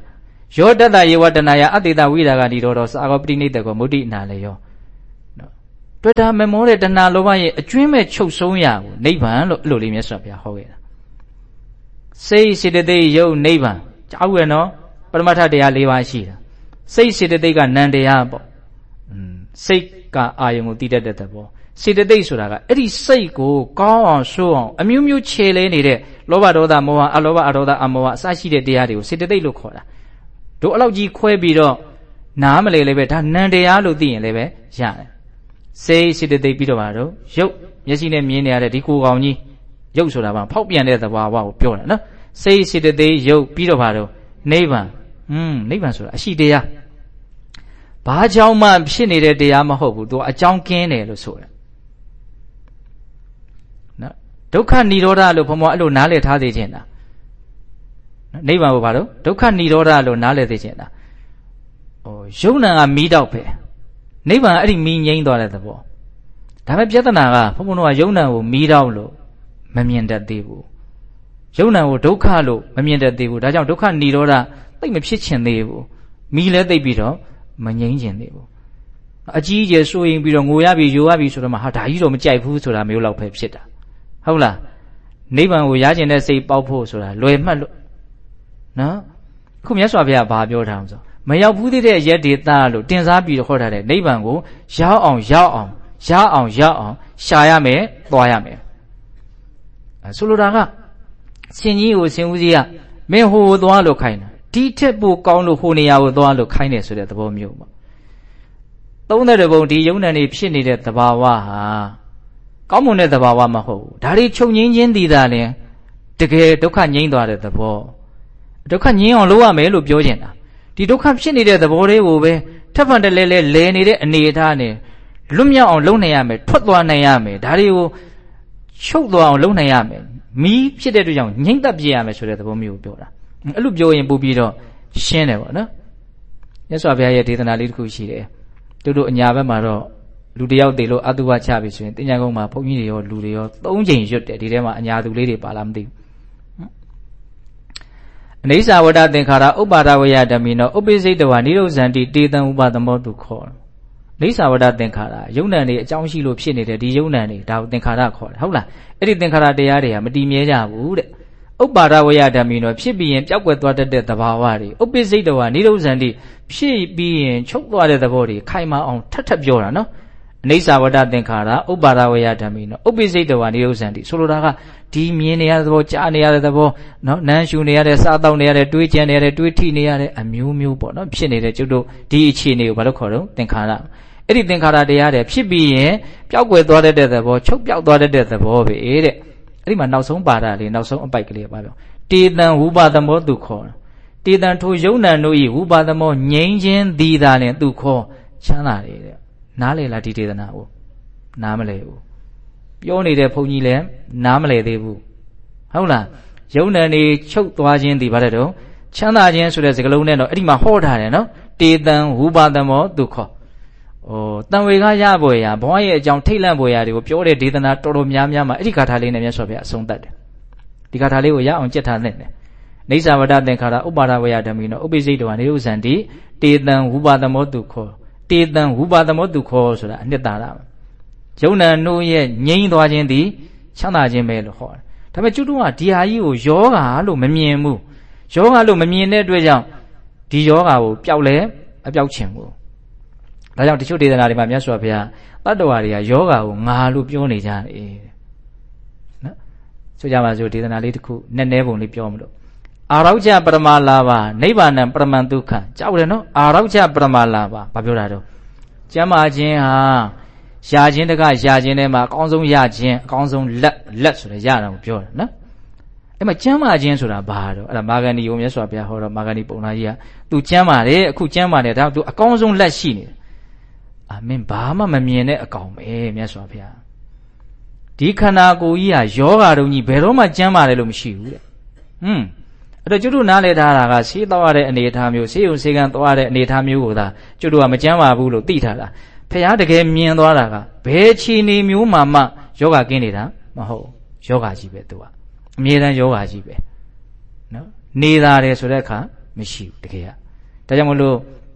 ယောတတယေဝတနာယအတ္တိတဝိရာဂတိတော်တော်စာကောပတိနိတ္တကောမုဒိနာလေယောနော်တွေ့တာမမောတဲ့တဏှာလောဘရဲ့အကျွင်းမဲ့ချုပ်ဆုံးရကိုနိဗ္ဗာန်လို့အဲ့လိုလေးမြတ်စွာဘုရားဟောခဲ့တာစိတ်စေတသိက်ယုတ်နိဗ္ဗာန်ကြောက်ရနော်ပရမတ္ထတရား၄ပါးရှိတာစိတ်စေတသိက်ကနံတရားပေါ့อืมစိတ်ကအာယုံကိုတည်တတ်တဲ့သဘောစေတသိက်ဆိုတာကအဲ့ဒီစိတ်ကိုကောင်းအောင်ဆိုးအောင်အမျိုးမျိုးခြေလဲနေတဲ့လောဘဒေါသမောဟအလောဘအဒေါသအမောဟအစရှိတဲ့တရားတွေကိုစေတသိက်လို့ခေါ်တာတို့အဲ့လောက်ကြီးခွဲပြီးတော့နားမလဲလည်းပဲဒါနံတရားလို့သိရင်လည်းပဲရတယ်စိတ်စေတသိက်ပြီးတော့ပါတော့ရုပ်မျက်စိနဲ့မြင်နေရတဲ့ဒီကိုယ်ကောင်ကြီးရုပ်ဆိုတာပါဖောက်ပြန်တဲ့သဘာဝကိုပြောတာနော်စိတ်စေတသိက်ရုပ်ပြီးတော့ပါတော့နိဗ္ဗာန်อืมနိဗ္ဗာန်ဆိုတာအရှိတရားဘာကြောင့်မှဖြစ်နေတဲ့တရားမဟုတ်ဘူးသူအကြောင်းကင်းတယ်လို့ဆိုတာနော်ဒုက္ခនិရောဓလို့ဘုံဘအဲ့လိုနားလည်ထားသေးခြင်းလားနိဗ္ဗာန်ကိုဘာလို့ဒုက္ခនិရောဓလို့နားလည်သေးခြင်းလားဟိုယုံနာကမီးတောက်ပဲနိဗ္ဗာန်အဲ့ဒီမီးငြိမ်းသွားတဲ့သဘောဒါပေမဲ့ပြဿနာကဘုံဘတို့ကယုံနာကိုမီးတောက်လို့မမြင်တတ်သေးဘူးယုံနာကိုဒုက္ခလို့မမြင်တတ်သေးဘူးဒါကြောင့်ဒုက္ခនិရောဓသိမဖြစ်ချင်သေးဘူးမီးလည်းသိပြီးတော့မငြိမ်းချင်သေးဘူးအကြီးကျယ်ဆိုရင်ပြီးတော့ငိုရပြီယိုရပြီဆိုတော့မှဟာဒါကြီးတော့မကြိုက်ဘူးဆိုတာမျိုးလောက်ပဲဖြစ်တာဟုတ်လားနိဗ္ဗာန်ကိုရကျင်တဲ့စိတ်ပေါက်ဖို့ဆိုတာလွယ်မှတ်လို့နော်ခုမြတ်စွာဘုရားဘာပြောထားအောင်ဆိုမရောက်ဘူးသေးတဲ့ရက်ဒေသလို့တင်စားပြီးတော့ခေါ်ထားတဲ့နိဗ္ဗာန်ကိုရောက်အောင်ရောက်အောင်ရအောင်ရအောင်ရှာရမယ်သွားရမယ်အဲဆိုလိုတာကရှင်ကြီးကိုရှင်ဦးကြီးကမင်းဟိုသွားလို့ခိုင်းတာဒီထက်ပိုကောင်းလို့ဟိုနေရာကိုသွားလို့ခိုင်းတယ်ဆိုတဲ့သဘောမျိုးပေါ့သုံးတဲ့ဘုံဒီယုံနံနေဖြစ်နေတဲ့သဘာဝဟာကောင်းမွန်တဲ့သဘာဝမဟုတ်ဘူးဒါတွေချုပ်ငင်းခြင်းတည်တာလဲတကယ်ဒုက္ခငြိမ်းသွားတဲ့သဘောဒုက္ခငြိမ်းအောင်လုပ်ရမယ်လို့ပြောချင်တာဒီဒုက္ခဖြစ်နေတဲ့သဘောလေးကိုပဲထပ်ဖန်တလဲလဲလဲနေတဲ့အနေအထားနဲ့လွတ်မြောက်အောင်လုပ်နိုင်ရမယ်ထွက်သွားနိုင်ရမယ်ဒါတွေကိုချုပ်သွားအောင်လုပ်နိုင်ရမယ်မီးဖြစ်တဲ့အတွက်ကြောင့်ငြိမ့်သက်ပြရမယ်ဆိုတဲ့သဘောမျိုးကိုပြောတာအဲ့လိုပြောရင်ပို့ပြီးတော့ရှင်းတယ်ပေါ့နော်မြတ်စွာဘုရားရဲ့ဒေသနာလေးတစ်ခုရှိတယ်တို့တို့အညာဘက်မှာတော့လူတယောက်တည်လို့အတုဝချပြီဆိုရင်တင်ညာကုန်းမှာဘုန်းကြီးတွေရောလူတွေရောသုံးချိန်ရွတ်တယ်ဒီထဲမှာအညာသူလေးတွေပါလားမသိဘူးအနိစ္စဝတ္တသင်္ခါရဥပ္ပါဒဝယဓမ္မိနောဥပ္ပိစိတဝါနိရောဇန္တိတေတံဥပသမောတုခေါ်အနိစ္စဝတ္တသင်္ခါရယုံနံတွေအကြောင်းရှိလို့ဖြစ်နေတဲ့ဒီယုံနံတွေဒါကိုသင်္ခါရခေါ်တယ်ဟုတ်လားအဲ့ဒီသင်္ခါရတရားတွေကမတည်မြဲကြဘူးတဲ့ဥပ္ပါဒဝယဓမ္မိနောဖြစ်ပြီးရင်ပျောက်ကွယ်သွားတတ်တဲ့သဘာဝတွေဥပ္ပိစိတဝါနိရောဇန္တိဖြစ်ပြီးရင်ချုပ်သွားတဲ့သဘောတွေခိုင်မာအောင်ထပ်ထပ်ပြောတာနော်အနိစ္စဝတ္တသင်္ခါရဥပ္ပါဒဝယဓမ္မိနောဥပ္ပိစိတဝါနိရောဇန္တိဆိုလိုတာကဒီမြင်နေရတဲ့သဘောကြားနေရတဲ့သဘောနော်နမ်းရှူနေရတဲ့စားတောက်နေရတဲ့တွေးကြံနေရတဲ့တွေးထိနေရတဲ့အမျိုးမျိုးပေါ့နော်ဖြစ်နေတဲ့ကျုပ်တို့ဒီအခြေအနေကိုဘာလို့ခေါ်တော့သင်္ခါရအဲ့ဒီသင်္ခါရတရားတွေဖြစ်ပြီးရင်ပျောက်ကွယ်သွားတတ်တဲ့သဘောချုပ်ပျောက်သွားတတ်တဲ့သဘောပဲတဲ့အဲ့ဒီမှာနောက်ဆုံးပါတာလေးနောက်ဆုံးအပိုက်ကလေးပါပြောတေတံဝုပါသမောသူခေါ်တေတံထိုယုံနံတို့ဤဝုပါသမောငြိမ်းခြင်းသည်သာလင်သူခေါ်ချမ်းသာတယ်တဲ့နားလေလားဒီဒေသနာကိုနားမလဲဘူးပြောနေတဲ့ဘုန်းကြီးလည်းနားမလဲသေးဘူးဟုတ်လားယုံနံနေချုပ်သွားခြင်းဒီဗါတဲ့တော့ချမ်းသာခြင်းဆိုတဲ့စကားလုံးနဲ့တော့အဲ့ဒီမှာဟောထားတယ်နော်တေတံဝုပါသမောသူခေါ်ဩတန်ဝေကရပေါ်ရာဘဝရဲ့အကြောင်းထိတ်လန့်ပေါ်ရာတွေကိုပြောတဲ့ဒေသနာတော်တော်များများမှာအဲ့ဒီဂါထာလေးနဲ့မြတ်စွာဘုရားအဆုံးသတ်တယ်ဒီဂါထာလေးကိုရအောင်ကြက်ထားသင့်တယ်နိစ္စဝတ္တသင်္ခါရဥပ္ပါဒဝယဓမ္မိနောဥပ္ပိစိတဝါနိရောဇန္တိတေတံဝုပါသမောတုခောတေတံဝုပါသမောတုခောဆိုတာအနှစ်သာရယုံနံတို့ရဲ့ငြိမ်းသွားခြင်းသည်ချမ်းသာခြင်းပဲလို့ဟောတယ်ဒါပေမဲ့ကျွတ်တို့ကဒီဟာကြီးကိုယောဂါလို့မမြင်ဘူးယောဂါလို့မမြင်တဲ့အတွက်ကြောင့်ဒီယောဂါကိုပျောက်လဲအပျောက်ချင်ဘူးဒါကြောင့်တချို့ဒေသနာတွေမှာမြတ်စွာဘုရားတတ္တဝါတွေကယောဂါကိုငါလို့ပြောနေကြတယ်နော်ဆိုကြပါစို့ဒေသနာလေးတစ်ခုနည်းနည်းပုံလေးပြောမလို့အာရောကျပရမလာဘနိဗ္ဗာန်ပရမန်ဒုက္ခကြောက်တယ်နော်အာရောကျပရမလာဘဘာပြောတာတော့ကျမ်းမာခြင်းဟာရာခြင်းတကရာခြင်းထဲမှာအကောင်းဆုံးရခြင်းအကောင်းဆုံးလက်လက်ဆိုတဲ့ရတာကိုပြောတာနော်အဲ့မှာကျမ်းမာခြင်းဆိုတာဘာတော့အဲ့ဒါမာဂန္ဒီကိုမြတ်စွာဘုရားဟောတော့မာဂန္ဒီပုံနာကြီးက तू ကျမ်းမာတယ်အခုကျမ်းမာတယ်ဒါ तू အကောင်းဆုံးလက်ရှိနေတယ်အာမင်းဘာမှမမြင်တဲ့အကောင်ပဲမြတ်စွာဘုရားဒီခန္ဓာကိုယ်ကြီးဟာယောဂါတုံးကြီးဘယ်တော့မှကျမ်းမာတယ်လို့မရှိဘူးတဲ့ဟွန်းအဲ့တော့ကျွတ်တို့နားလဲထားတာကဆေးတော့ရတဲ့အနေအထားမျိုးဆေးရုံဆေးကန်းသွားရတဲ့အနေအထားမျိုးကိုသာကျွတ်တို့ကမကျမ်းမာဘူးလို့သိထားတာဖះတကယ်မြင်သွားတာကဘယ်ခြေနေမျိုးမှမှယောဂကင်းနေတာမဟုတ်ယောဂကြီးပဲသူကအမြဲတမ်းယောဂကြီးပဲနော်နေသာတယ်ဆိုတဲ့အခါမရှိဘူးတကယ်ကဒါကြောင့်မလို့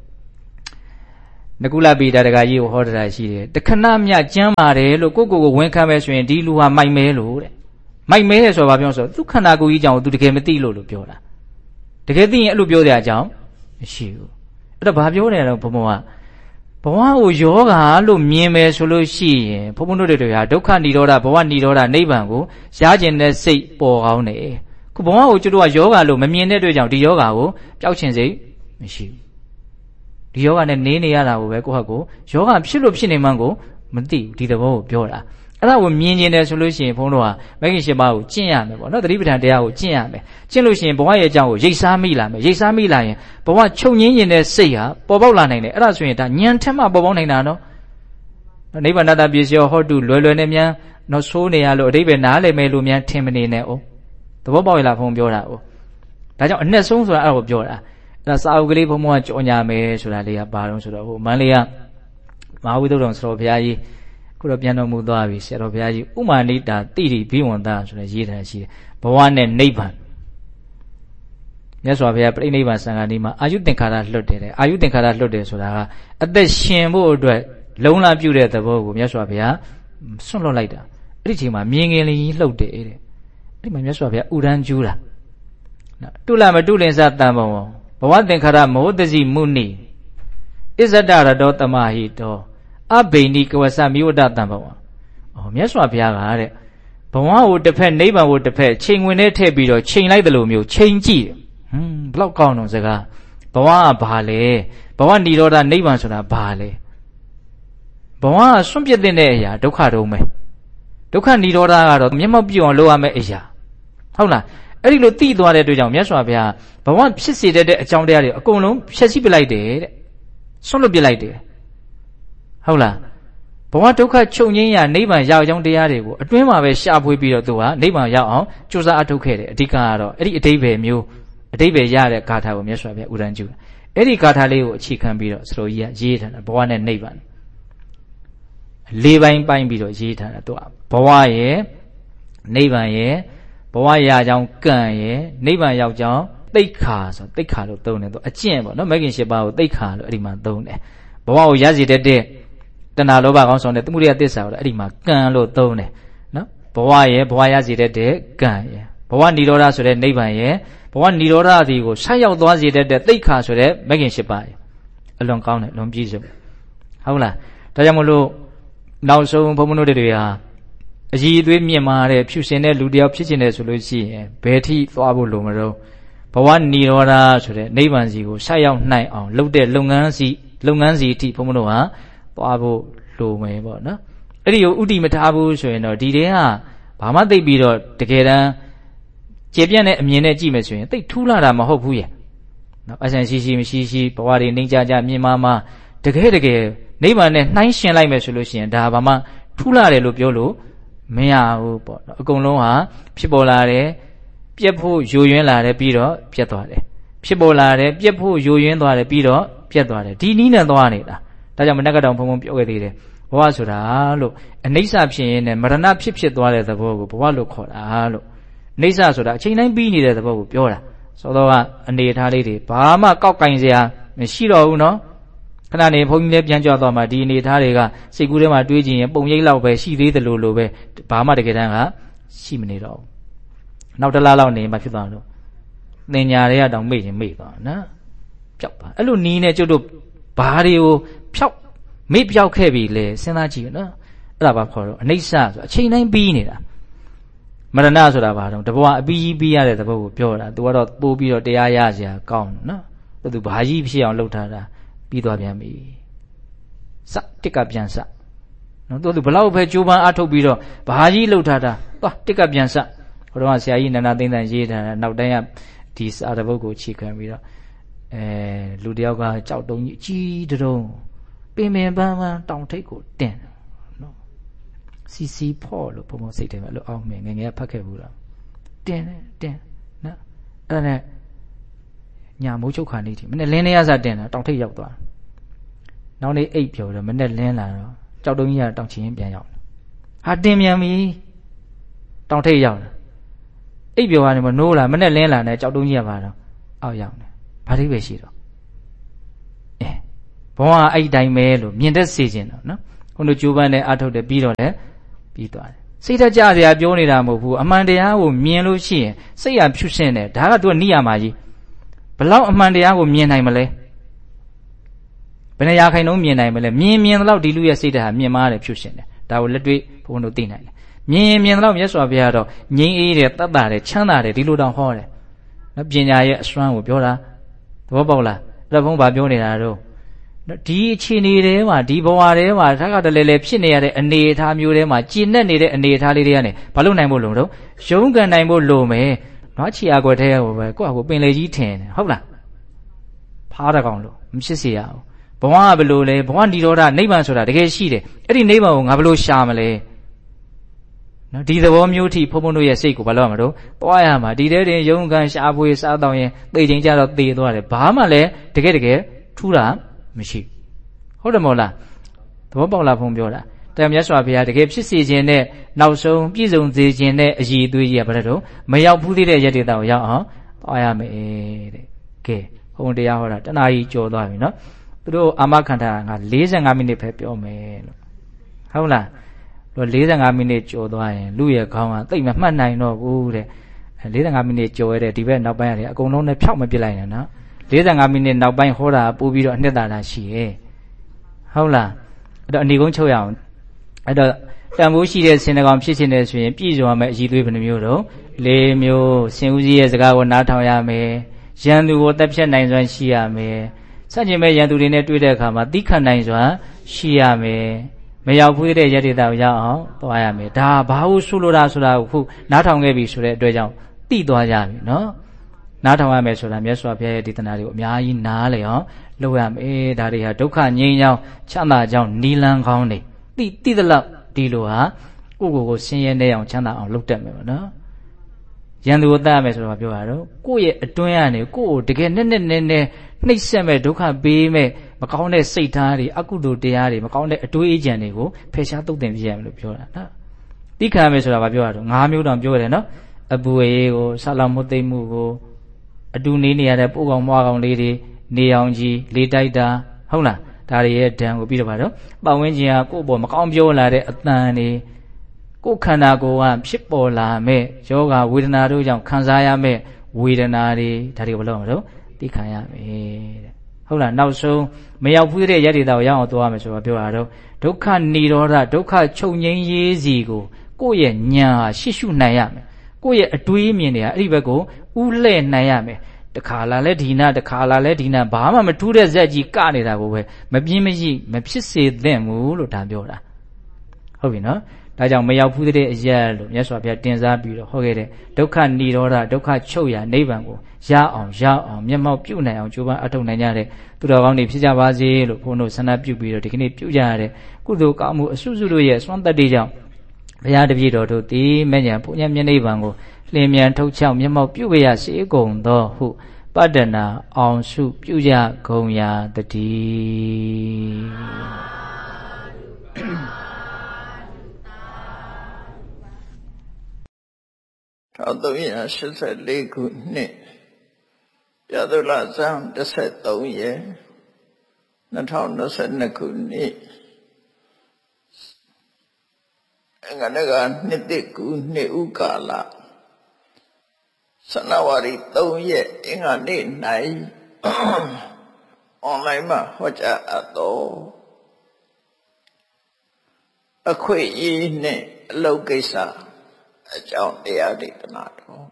နကုလပိတာတကကြီးကိုဟောတာရှိတယ်တခဏမြကျမ်းပါတယ်လို့ကိုကိုကိုဝန်ခံပဲဆိုရင်ဒီလူဟာမိုက်မဲလို့တဲ့မိုက်မဲတယ်ဆိုတော့ဘာပြောဆိုသူခန္ဓာကိုယ်ကြီးကြောင့်သူတကယ်မသိလို့လို့ပြောတာတကယ်သိရင်အဲ့လိုပြောတဲ့အကြောင်းမရှိဘူးအဲ့တော့ဘာပြောတယ်တော့ဘုံဘုံကဘဝကိုယောဂါလို့မြင်မယ်ဆိုလို့ရှိရင်ဘုံဘုံတို့တွေဟာဒုက္ခនិရောဓဘဝនិရောဓနိဗ္ဗာန်ကိုရှားကျင်တဲ့စိတ်ပေါ်ကောင်းတယ်ခုဘဝကိုကျွတ်တို့ကယောဂါလို့မမြင်တဲ့အတွက်ကြောင့်ဒီယောဂါကိုပျောက်ချင်စိတ်မရှိဘူးဒီယောဂနဲ့နေနေရတာကိုပဲကိုယ့်ဟာကိုယောဂဖြစ်လို့ဖြစ်နေမှန်းကိုမသိဘူးဒီသဘောကိုပြောတာအဲ့ဒါကိုမြင်ကျင်တယ်ဆိုလို့ရှိရင်ဘုန်းတော်ကမဂ္ဂင်၈ပါးကိုကျင့်ရမယ်ပေါ့နော်သတိပဋ္ဌာန်တရားကိုကျင့်ရမယ်ကျင့်လို့ရှိရင်ဘဝရဲ့အကြောင်းကိုရိပ်စားမိလာမယ်ရိပ်စားမိလာရင်ဘဝချုပ်ငင်းခြင်းတဲ့စိတ်ဟာပေါ်ပေါက်လာနိုင်တယ်အဲ့ဒါဆိုရင်ဒါဉာဏ်ထက်မှပေါ်ပေါက်နိုင်တာနော်နိဗ္ဗာန်တပစ္စယောဟောတုလွယ်လွယ်နဲ့မြန်တော့ဆိုးနေရလို့အဓိပ္ပာယ်နားလည်မယ်လို့မြန်ထင်မနေနဲ့哦သဘောပေါက်ရလားဘုံပြောတာ哦ဒါကြောင့်အနှစ်ဆုံးဆိုတာအဲ့ဒါကိုပြောတာအဲ့ဒါစာအုပ်ကလေးဘုံဘုံကကြော်ညာမယ်ဆိုတာလေးကဘာလို့ဆိုတော့ဟိုမန္တလေးကမဟာဝိသုဒ္ဓံဆရာတော်ဘုရားကြီးခုတော့ပြန်တော်မူသွားပြီဆရာတော်ဘုရားကြီးဥမာနိတာတိတိဘိဝန္တဆိုတဲ့ရေးထားရှိတယ်ဘဝနဲ့နိဗ္ဗာန်မြတ်စွာဘုရားပြိဋိနိဗ္ဗာန်စံဃာနီးမှာအာယုသင်္ခါရလွတ်တယ်တဲ့အာယုသင်္ခါရလွတ်တယ်ဆိုတာကအသက်ရှင်ဖို့အတွက်လုံလပြုတဲ့သဘောကိုမြတ်စွာဘုရားဆွန့်လွတ်လိုက်တာအဲ့ဒီချိန်မှာမြင်ငင်လေးကြီးလှုပ်တယ်တဲ့အဲ့ဒီမှာမြတ်စွာဘုရားဥရန်ကျူးတာတုလမတုလင်္စတံဘောဘဝသင်္ခါရမောတစီမုနိဣဇဒရတောတမဟိတောအဘိနိကဝဆမိဝတ္တတံဘောအော်မြတ်စွာဘုရားကတဲ့ဘဝကိုတစ်ဖက်နိဗ္ဗာန်ကိုတစ်ဖက်ချိန်ဝင်နဲ့ထည့်ပြီးတော့ချိန်လိုက်တယ်လို့မျိုးချိန်ကြည့်ဟွန်းဘလောက်ကောင်းတော့စကားဘဝကဘာလဲဘဝនិရောဓနိဗ္ဗာန်ဆိုတာဘာလဲဘဝကစွန့်ပစ်တဲ့အရာဒုက္ခတုံးပဲဒုက္ခនិရောဓကတော့မျက်မှောက်ပြုအောင်လုပ်ရမယ့်အရာဟုတ်လားအဲ့ဒီလိုသိသွားတဲ့အတွက်ကြောင့်မြတ်စွာဘုရားဘဝဖြစ်စေတဲ့အကြောင်းတရားတွေအကုန်လုံးဖျက်ဆီးပစ်လိုက်တယ်တဲ့ဆွန့်လွတ်ပစ်လိုက်တယ်ဟုတ်လားဘဝဒုက္ခချုပ်ငြိမ်းရာနိဗ္ဗာန်ရောက်ကြောင်းတရားတွေကိုအတွင်းမှာပဲရှာဖွေပြီးတော့သူကနိဗ္ဗာန်ရောက်အောင်ကြိုးစားအထုတ်ခဲ့တယ်အဓိကကတော့အဲ့ဒီအတိပ္ပယ်မျိုးအတိပ္ပယ်ရတဲ့ဂါထာကိုမြတ်စွာဘုရားဥရန်ကျူအဲ့ဒီဂါထာလေးကိုအခြေခံပြီးတော့စလိုကြီးကရေးထားတာဘဝနဲ့နိဗ္ဗာန်လေးပိုင်းပိုင်းပြီးတော့ရေးထားတာသူကဘဝရဲ့နိဗ္ဗာန်ရဲ့ဘဝရကြောင်းကံရဲ့နိဗ္ဗာန်ရောက်ကြောင်းသိက္ခာဆိုသိက္ခာလို့သုံးတယ်သူအကျင့်ပေါ့နော်မဂ္ဂင်၈ပါးကိုသိက္ခာလို့အဲ့ဒီမှာသုံးတယ်ဘဝကိုရစေတတ်တဲ့တဏှာလောဘကောင်းဆောင်တဲ့သမှုရိယသစ္စာကိုအဲ့ဒီမှာကံလို့သုံးတယ်နော်ဘဝရဲ့ဘဝရစေတတ်တဲ့ကံရဲ့ဘဝនិရောဓဆိုတဲ့နိဗ္ဗာန်ရဲ့ဘဝនិရောဓဒီကိုဆက်ရောက်သွားစေတတ်တဲ့သိက္ခာဆိုတဲ့မဂ္ဂင်၈ပါးရဲ့အလွန်ကောင်းတယ်အလွန်ပြည့်စုံဟုတ်လားဒါကြောင့်မလို့နောက်ဆုံးဘုံဘုံတို့တွေဟာအကြီးအသေးမြင့်မာတဲ့ဖြူစင်တဲ့လူတယောက်ဖြစ်ခြင်းနဲ့ဆိုလို့ရှိရင်ဘယ်ထိသွားဖို့လိုမလို့ဘဝនិရောဓဆိုတဲ့နိဗ္ဗာန်စီကိုဆက်ရောက်နိုင်အောင်လုပ်တဲ့လုပ်ငန်းစီလုပ်ငန်းစီအထိဘုံဘုံတို့ဟာသွားဖို့လိုမယ်ပေါ့နော်အဲ့ဒီကိုဥတီမထားဘူးဆိုရင်တော့ဒီတဲကဘာမှသိပြီးတော့တကယ်တမ်းကျေပြန့်တဲ့အမြင်နဲ့ကြည့်မယ်ဆိုရင်သိထူးလာတာမဟုတ်ဘူးရဲ့နော်အဆန်ရှိရှိမရှိရှိဘဝတွေနှိမ့်ကြကြမြင်မာမာတကယ်တကယ်နိဗ္ဗာန်နဲ့နှိုင်းရှင်လိုက်မယ်ဆိုလို့ရှိရင်ဒါဘာမှထူးလာတယ်လို့ပြောလို့မရဘူးပေါ့နော်အကုန်လုံးဟာဖြစ်ပေါ်လာတယ်ပြက်ဖို့ယိုယွင်းလာတယ်ပြီးတော့ပြက်သွားတယ်ဖြစ်ပေါ်လာတယ်ပြက်ဖို့ယိုယွင်းသွားတယ်ပြီးတော့ပြက်သွားတယ်ဒီနည်းနဲ့သွားနေတာဒါကြောင့်မနက်ကတောင်ဘုံဘုံပြောခဲ့သေးတယ်ဘဝဆိုတာလို့အနိစ္စဖြစ်ရင်နဲ့မရဏဖြစ်ဖြစ်သွားတဲ့သဘောကိုဘဝလို့ခေါ်တာလို့အနိစ္စဆိုတာအချိန်တိုင်းပြီးနေတဲ့သဘောကိုပြောတာဆိုတော့ကအနေထားလေးတွေဘာမှကောက်ကင်စရာမရှိတော့ဘူးနော်ခဏနေဘုန်းကြီးလည်းပြန်ကြွသွားမှဒီအနေထားတွေကစိတ်ကူးထဲမှာတွေးကြည့်ရင်ပုံရိပ်လောက်ပဲရှိသေးတယ်လို့လို့ပဲဘာမှတကယ်တမ်းကရှိမနေတော့ဘူးနောက်တစ်လားလောက်နေမှဖြစ်သွားလို့သင်ညာတွေကတောင်မေ့ရင်မေ့သွားနော်ပျောက်သွားအဲ့လိုနီးနေကျုပ်တို့ဘာတွေကိုဖြောက်မေ့ပြောက်ခဲ့ပြီလေစဉ်းစားကြည့်နော်အဲ့ဒါဘာခေါ်တော့အနိစ္စဆိုအချိန်တိုင်းပြီးနေတာမရဏဆိုတာဘာတော့တဘဝအပြီးကြီးပြီးရတဲ့သဘောကိုပြောတာသူကတော့ပိုးပြီးတော့တရားရစရာကောင်းနော်သူဘာကြီးဖြစ်အောင်လုပ်ထားတာပြီးသွားပြန်ပြီစတစ်ကပြန်စနော်သူဘလောက်ပဲကြိုးပမ်းအထုတ်ပြီးတော့ဘာကြီးလှုပ်ထားတာသွားတစ်ကပြန်စဟိုတော့ဆရာကြီးနန္ဒသိန်းတန်ရေးထားတာနောက်တိုင်းကဒီစာတပုတ်ကိုခြေခံပြီးတော့အဲလူတယောက်ကကြောက်တုံးကြီးအကြီးတုံးပင်ပင်ပန်းပန်းတောင်ထိပ်ကိုတင်နော်စီစီဖော့လို့ဘုံဘုံစိတ်ထဲမှာလို့အောင်းမယ်ငယ်ငယ်ဖတ်ခဲ့ဘူးလားတင်တင်နော်အဲ့ဒါနဲ့ညာမိုးချုပ်ခါနေပြီမနဲ့လင်းနေရစားတင်တာတောင်ထိပ်ရောက်သွားနောက်နေ့အိပ်ပြောတော့မနဲ့လင်းလာတော့ကြောက်တုံးကြီးကတောင်ချင်ပြန်ရောက်ဟာတင်မြန်ပြီတောင်ထိပ်ရောက်လာအိပ်ပြောကနေမနိုးလာမနဲ့လင်းလာနဲ့ကြောက်တုံးကြီးကပါတော့အောက်ရောက်နေဘာလေးပဲရှိတော့ဘောကအဲ့တိုင်းပဲလို့မြင်တတ်စေခြင်းတော့နော်ခုနကျိုးပန်းနဲ့အထုတ်တယ်ပြီးတော့လည်းပြီးသွားတယ်စိတ်ဓာတ်ကြစရာပြောနေတာမဟုတ်ဘူးအမှန်တရားကိုမြင်လို့ရှိရင်စိတ်ရဖြူစင်တယ်ဒါကသူကနိယာမကြီးဘလောက်အမှန်တရားကိုမြင်နိုင်မလဲဘယ်နှရာခိုင်နှုန်းမြင်နိုင်မလဲမြင်မြင်တော့ဒီလူရဲ့စိတ်ဓာတ်ဟာမြင်မာတယ်ဖြူစင်တယ်ဒါကိုလက်တွေ့ဘုန်းတို့သိနိုင်တယ်မြင်မြင်တော့မြတ်စွာဘုရားတော့ငြိမ်းအေးတယ်တတ်တာတယ်ချမ်းသာတယ်ဒီလိုတောင်ဟောတယ်နော်ပညာရဲ့အစွမ်းကိုပြောတာသဘောပေါက်လားအဲ့တော့ဘုန်းဘာပြောနေတာတော့ဒီအခြေအနေထဲမှာဒီဘဝထဲမှာထက်ကတလဲလဲဖြစ်နေရတဲ့အနေအထားမျိုးထဲမှာကျင့်နဲ့နေတဲ့အနေအထားလေးတွေကနေဘာလို့နိုင်ဖို့လုံတော့ရုန်းကန်နိုင်ဖို့လုံမယ်နွားချီအားကွယ်ထဲဟိုပဲကိုယ့်အကိုပင်လေကြီးထင်တယ်ဟုတ်လားဖားတကောင်လို့မဖြစ်စေရဘူးဘဝကဘယ်လိုလဲဘဝဏိရောဓနိဗ္ဗာန်ဆိုတာတကယ်ရှိတယ်အဲ့ဒီနိဗ္ဗာန်ကိုငါဘယ်လိုရှာမလဲနော်ဒီသဘောမျိုးထိဘုံဘုံတို့ရဲ့စိတ်ကိုဘာလို့ရမှာတော့သွားရမှာဒီတဲ့တင်ရုန်းကန်ရှာဖွေစားတော့ရင်သိချင်းကြတော့သေသွားတယ်ဘာမှလည်းတကယ်တကယ်ထူးတာမရှိဟုတ်တယ်မဟုတ်လားသဘောပေါက်လားဘုံပြောတာတရားမြတ်စွာဘုရားတကယ်ဖြစ်စေခြင်းနဲ့နောက်ဆုံးပြည့်စုံစေခြင်းနဲ့အည်အသွေးကြီးကဘာလဲတော့မရောက်ဘူးသေးတဲ့ရတ္တိတာကိုရောက်အောင်သွားရမယ်တဲ့ကဲဘုံတရားဟောတာတနာကြီးကြော်သွားပြီနော်သူတို့အာမခန္ဓာက၄၅မိနစ်ပဲပြောမယ်လို့ဟုတ်လားလို့၄၅မိနစ်ကြော်သွားရင်လူရဲ့ခေါင်းကတိတ်မမှတ်နိုင်တော့ဘူးတဲ့၄၅မိနစ်ကြော်ရတဲ့ဒီဘက်နောက်ပိုင်းရတယ်အကုန်လုံးနဲ့ဖြောက်မပြစ်လိုက်နဲ့နော်၄၅မိနစ်နောက်ပိုင်းဟောတာပို့ပြီးတော့အနှစ်သာရရှိရဲ့ဟုတ်လားအဲ့တော့အနေကုန်းချုပ်ရအောင်အဲ့တော့တန်ဖိုးရှိတဲ့စင်တကောင်ဖြစ်ခြင်းနဲ့ဆိုရင်ပြည့်စုံရမယ့်အည်သွေးဘယ်နှမျိုးတော့၄မျိုးစင်ဦးကြီးရဲ့စကားကိုနားထောင်ရမယ်ရန်သူကိုတက်ဖြတ်နိုင်စွမ်းရှိရမယ်ဆန့်ကျင်မဲ့ရန်သူတွေနဲ့တွေ့တဲ့အခါမှာသီးခံနိုင်စွမ်းရှိရမယ်မရောက်ဘူးတဲ့ရတ္တိတာကိုရောက်အောင်သွားရမယ်ဒါဘာလို့ဆိုလိုတာဆိုတာကိုခုနားထောင်ခဲ့ပြီဆိုတဲ့အတွက်ကြောင့်သိသွားကြပြီနော်နားထောင်ရမယ်ဆိုတာမြတ်စွာဘုရားရဲ့ဒေသနာတွေကိုအများကြီးနားလည်အောင်လုပ်ရမယ်ဒါတွေဟာဒုက္ခငြိမ်းချမ်းချမ်းသာကြောင်းနီလန်းကောင်းနေတိတိသလောက်ဒီလိုဟာကိုယ့်ကိုယ်ကိုဆင်းရဲနေအောင်ချမ်းသာအောင်လုပ်တတ်မယ်ပေါ့နော်ရန်သူကိုတတ်ရမယ်ဆိုတော့ပြောတာတော့ကိုယ့်ရဲ့အတွင်းကနေကိုယ့်ကိုတကယ်နဲ့နဲ့နဲ့နဲ့နှိပ်စက်မဲ့ဒုက္ခပေးမဲ့မကောင်းတဲ့စိတ်ထားတွေအကုသိုလ်တရားတွေမကောင်းတဲ့အတွေးအကြံတွေကိုဖယ်ရှားသုတ်သင်ပြရမယ်လို့ပြောတာနော်တိခံရမယ်ဆိုတာပြောတာတော့၅မျိုးတောင်ပြောရတယ်နော်အပူအေးကိုဆလောင်မှုသိမ့်မှုကိုအတူနေနေရတဲ့ပို့ကောင်မွားကောင်လေးတွေနေအောင်ကြီးလေးတိုက်တာဟုတ်လားဒါတွေရဲ့ဒဏ်ကိုပြီးတော့ပါတော့ပတ်ဝန်းကျင်ကကိုယ့်ဘောမကောင်းပြောလာတဲ့အတန်တွေကိုယ်ခန္ဓာကိုယ်ကဖြစ်ပေါ်လာမဲ့ယောဂဝေဒနာတို့ကြောင့်ခံစားရမဲ့ဝေဒနာတွေဒါတွေကိုဘယ်လိုမလို့သိခံရမယ်တဲ့ဟုတ်လားနောက်ဆုံးမရောက်ဘူးတဲ့ရတ္တိတာကိုရောက်အောင်သွားမယ်ဆိုတော့ပြောတာတော့ဒုက္ခនិရောဓဒုက္ခချုပ်ငြိမ်းရေးစီကိုကိုယ့်ရဲ့ဉာဏ်ဟာရှေ့ရှုနိုင်ရမယ်ကိုယ့်ရဲ့အတွေးမြင်တွေကအဲ့ဒီဘက်ကိုဥလှဲ့နိုင်ရမယ်တခါလာလဲဒီနာတခါလာလဲဒီနာဘာမှမထူးတဲ့ဇက်ကြီးကနေတာကိုပဲမပြင်းမရှိမဖြစ်စေသင့်ဘူးလို့ဒါပြောတာဟုတ်ပြီနော်ဒါကြောင့်မရောက်ဘူးတဲ့အရာလို့မြတ်စွာဘုရားတင်စားပြီးတော့ဟောခဲ့တဲ့ဒုက္ခនិရောဓဒုက္ခချုပ်ရာနိဗ္ဗာန်ကိုရအောင်ရအောင်မျက်မှောက်ပြုနိုင်အောင်ကြိုးပမ်းအထောက်နိုင်ကြတဲ့သူတော်ကောင်းတွေဖြစ်ကြပါစေလို့ဘုန်းတော်ဆန္ဒပြုပြီးတော့ဒီကနေ့ပြုကြရတဲ့ကုသိုလ်ကောင်းမှုအစွတ်စွတ်တို့ရဲ့စွမ်းတတ္တိကြောင့်ဘုရားတပည့်တော်တို့သည်မဲ့ညာဘုရားမြတ်နိဗ္ဗာန်ကိုလင်းမြန်ထုတ်ချောက်မျက်မှောက်ပြုကြရစေကုန်သောဟုပတ္တနာအောင်စုပြုကြကုန်ရာတည်း၁၃၈၄ခုနှစ်ပြသုလဇန်၁၃ရက်၂၀၂၂ခုနှစ်အင်္ဂနကနှစ်တိကူနှစ်ဥကာလဇန်နဝါရီ၃ရက်အင်္ဂါနေ့၌အွန်လိုင်းမှာဟောကြားအပ်သောအခွင့်အရေးနဲ့အလုပ်ကိစ္စအကြောင်းတရားဒေသနာတော်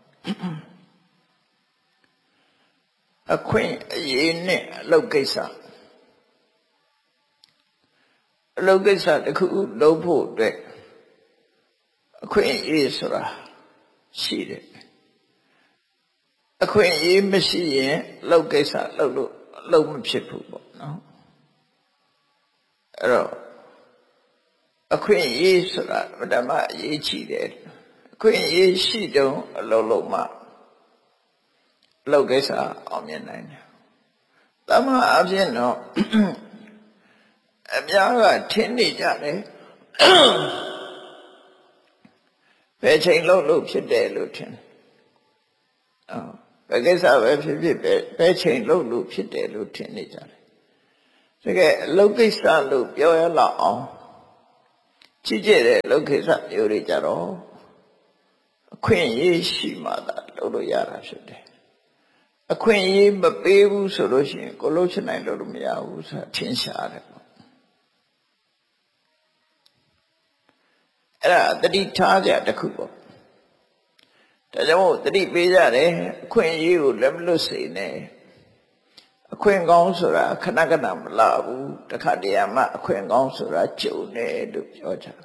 အခွင့်အရေးနဲ့အလုပ်ကိစ္စအလုပ်ကိစ္စတစ်ခုလုပ်ဖို့အတွက်အခွင့်အရေးဆိုတာရှိတယ်အခွင့်အရေးမရှိရင်လုပ်ကိစ္စလုပ်လို့လုပ်မဖြစ်ဘူးပေါ့နော်အဲ့တော့အခွင့်အရေးဆိုတာဓမ္မအရေးကြီးတယ်အခွင့်အရေးရှိတုန်းအလုပ်လုပ်မှအလုပ်ကိစ္စအောင်မြင်နိုင်တယ်တမန်အဖြစ်တော့အများကထင်နေကြတယ်ဘယ်ချိန်လုပ်လို့ဖြစ်တယ်လို့ထင်အော်ဘယ်ကိစ္စပဲဖြစ်ဖြစ်ပဲဘယ်ချိန်လုပ်လို့ဖြစ်တယ်လို့ထင်နေကြတယ်တကယ်အလုပ်ကိစ္စလို့ပြောရလောက်အောင်ကြည့်ကြတဲ့အလုပ်ကိစ္စမျိုးတွေကြတော့အခွင့်အရေးရှိမှသာလုပ်လို့ရတာဖြစ်တယ်အခွင့်အရေးမပေးဘူးဆိုလို့ရှိရင်ကိုလုပ်ချင်နိုင်လို့မရဘူးဆိုတာထင်ရှားတယ်ပေါ့အဲ့ဒါတတိထားကြတစ်ခုပေါ့ဒါကြောင့်မို့တတိပေးကြတယ်အခွင့်အရေးကိုလက်မလွတ်စေနဲ့အခွင့်ကောင်းဆိုတာခဏခဏမလာဘူးတခါတည်းမှအခွင့်ကောင်းဆိုတာကြုံတယ်လို့ပြောကြ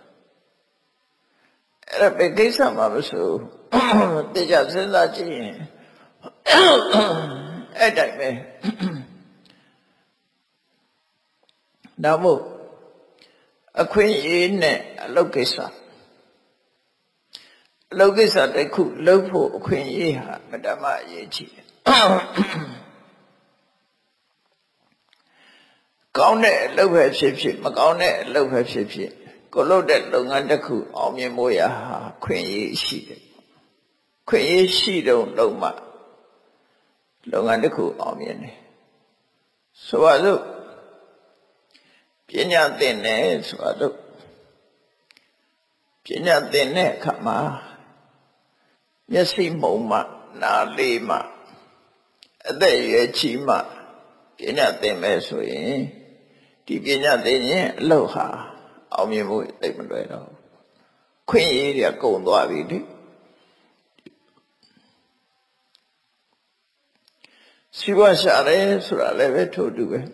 အဲ့ဒါပဲကိစ္စမှာမဆိုတရားစဉ်းစားကြည့်ရင်အဲ့တိုင်းပဲဒါမို့အခွင့်အရေးနဲ့အလုပ်ကိစ္စအလုပ်ကိစ္စတစ်ခုလုပ်ဖို့အခွင့်အရေးဟာမတမအရေးကြီးတယ်ကောင်းတဲ့အလုပ်ပဲဖြစ်ဖြစ်မကောင်းတဲ့အလုပ်ပဲဖြစ်ဖြစ်ကိုလုပ်တဲ့လုပ်ငန်းတစ်ခုအောင်မြင်ဖို့ရဟာခွင့်ရရှိတယ်ခွင့်ရရှိတော့လုပ်မှလုပ်ငန်းတစ်ခုအောင်မြင်တယ်ဆိုပါစို့ပညာသင်တယ်ဆိုပါစို့ပညာသင်တဲ့အခါမှာမျက်စိမှုံမှနားလေးမှအသက်ရွယ်ကြီးမှပညာသင်မယ်ဆိုရင်ဒီပညာသင်ရင်အလုပ်ဟာအောင်မြင်ဖို့သိမလွယ်တော့ခွင့်ရည်တွေကုန်သွားပြီလေစီးပွားရှာတယ်ဆိုတာလည်းပဲထို့တူပဲ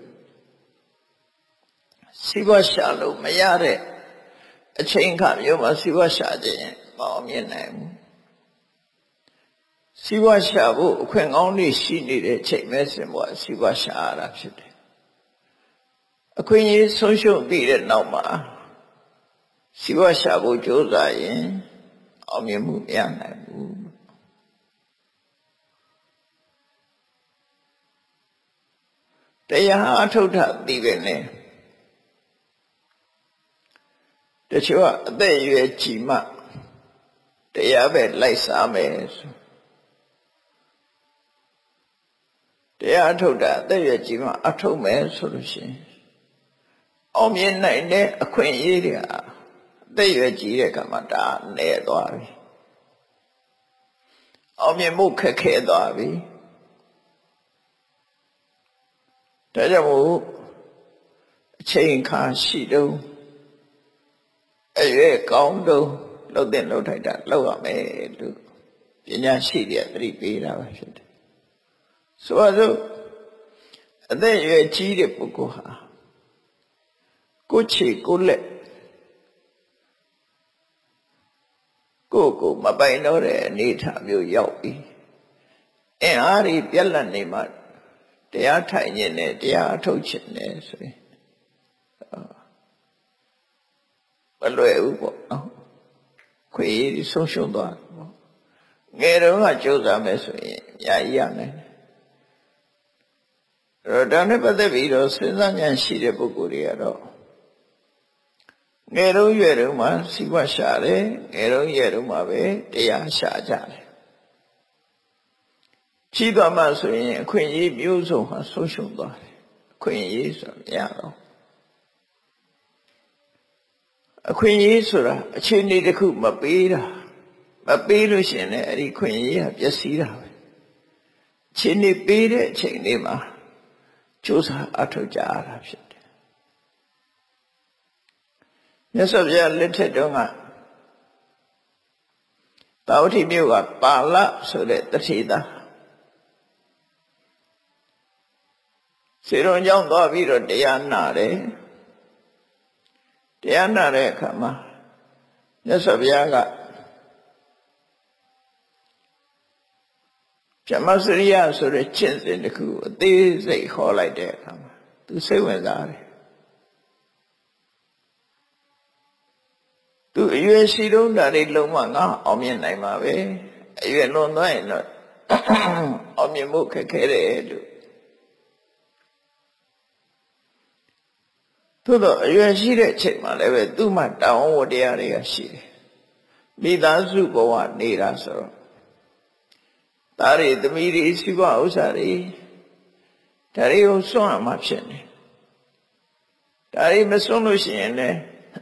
စီးပွားရှာလို့မရတဲ့အချိန်ခါမျိုးမှာစီးပွားရှာခြင်းမအောင်မြင်နိုင်ဘူးစီးပွားရှာဖို့အခွင့်ကောင်းတွေရှိနေတဲ့ချိန်မဲ့စင်ပေါ်စီးပွားရှာရတာဖြစ်တယ်အခွင့်အရေးဆုံးရှုံးပြီးတဲ့နောက်မှာစီးပွားရှာဖို့ကြိုးစားရင်အောင်မြင်မှုမရနိုင်ဘူးတရားအထုတ်တာသိပဲနဲ့တချို့ကအသက်အရွယ်ကြီးမှတရားပဲလိုက်စားမယ်ဆိုတရားအထုတ်တာအသက်အရွယ်ကြီးမှအထုတ်မယ်ဆိုလို့ရှိရင်အောင်မြင်နိုင်တဲ့အခွင့်အရေးတွေဟာအသက်အရွယ်ကြီးတဲ့ကမှဒါနေသွားပြီအောင်မြင်မှုခက်ခဲသွားပြီဒါကြောင့်မို့အချိန်ခါရှိတော့အရွယ်ကောင်းတော့လှုပ်တဲ့လှုပ်ထိုက်တာလှုပ်ရမယ်လို့ပညာရှိတဲ့သတိပေးတာပဲဖြစ်တယ်ဆိုတော့အသက်အရွယ်ကြီးတဲ့ပုဂ္ဂိုလ်ဟာကိုယ်ချေကိုယ်လက်ကိုယ်ကိုမပိုင်တော့တဲ့အနေအထားမျိုးရောက်ပြီအင်အားကြီးပြက်လက်နေမှတရားထိုင်ခြင်းနဲ့တရားအထုတ်ခြင်းနဲ့ဆိုရင်မလွယ်ဘူးပေါ့နော်ခွေးဆုံးရှုံးသွားပေါ့ငယ်တုန်းကကြိုးစားမယ်ဆိုရင်အများကြီးရနိုင်တယ်အဲ့တော့ဒါနဲ့ပတ်သက်ပြီးတော့စဉ်းစားဉာဏ်ရှိတဲ့ပုဂ္ဂိုလ်တွေကတော့ငယ်တုန်းရွယ်တုန်းမှာစီးပွားရှာတယ်ငယ်တုန်းရွယ်တုန်းမှာပဲတရားရှာကြတယ်ကြီးသွားမှဆိုရင်အခွင့်အရေးမျိုးစုံဟာဆုံးရှုံးသွားတယ်အခွင့်အရေးဆိုတာမရတော့အခွင့်အရေးဆိုတာအခြေအနေတစ်ခုမပေးတာမပေးလို့ရှိရင်လည်းအဲ့ဒီခွင့်အရေးကပျက်စီးတာပဲအခြေအနေပေးတဲ့အချိန်လေးမှာကြိုးစားအထောက်ကြရတာဖြစ်တယ်မြတ်စွာဘုရားလက်ထက်တုန်းကတာဝတိမြို့ကပါဠဆိုတဲ့တထေသားစေရုံကြောင့်သွားပြီးတော့တရားနာတယ်တရားနာတဲ့အခါမှာမြတ်စွာဘုရားကဗြဟ္မစရိယဆိုတဲ့ကျင့်စဉ်တစ်ခုအသေးစိတ်ခေါ်လိုက်တဲ့အခါမှာသူစိတ်ဝင်စားတယ်သူအရွယ်ရှိတုန်းဒါတွေလုံးဝငါအောင်မြင်နိုင်မှာပဲအရွယ်လွန်သွားရင်တော့အောင်မြင်မှုခက်ခဲတယ်လို့သို့တော့အရွယ်ရှိတဲ့အချိန်မှာလည်းပဲသူ့မှာတောင်းဝတရားတွေကရှိတယ်မိသားစုဘဝနေတာဆိုတော့ဒါတွေသမီးတွေစီးပွားဥစ္စာတွေဒါတွေကိုစွန့်ရမှာဖြစ်နေဒါရီမစွန့်လို့ရှိရင်လည်း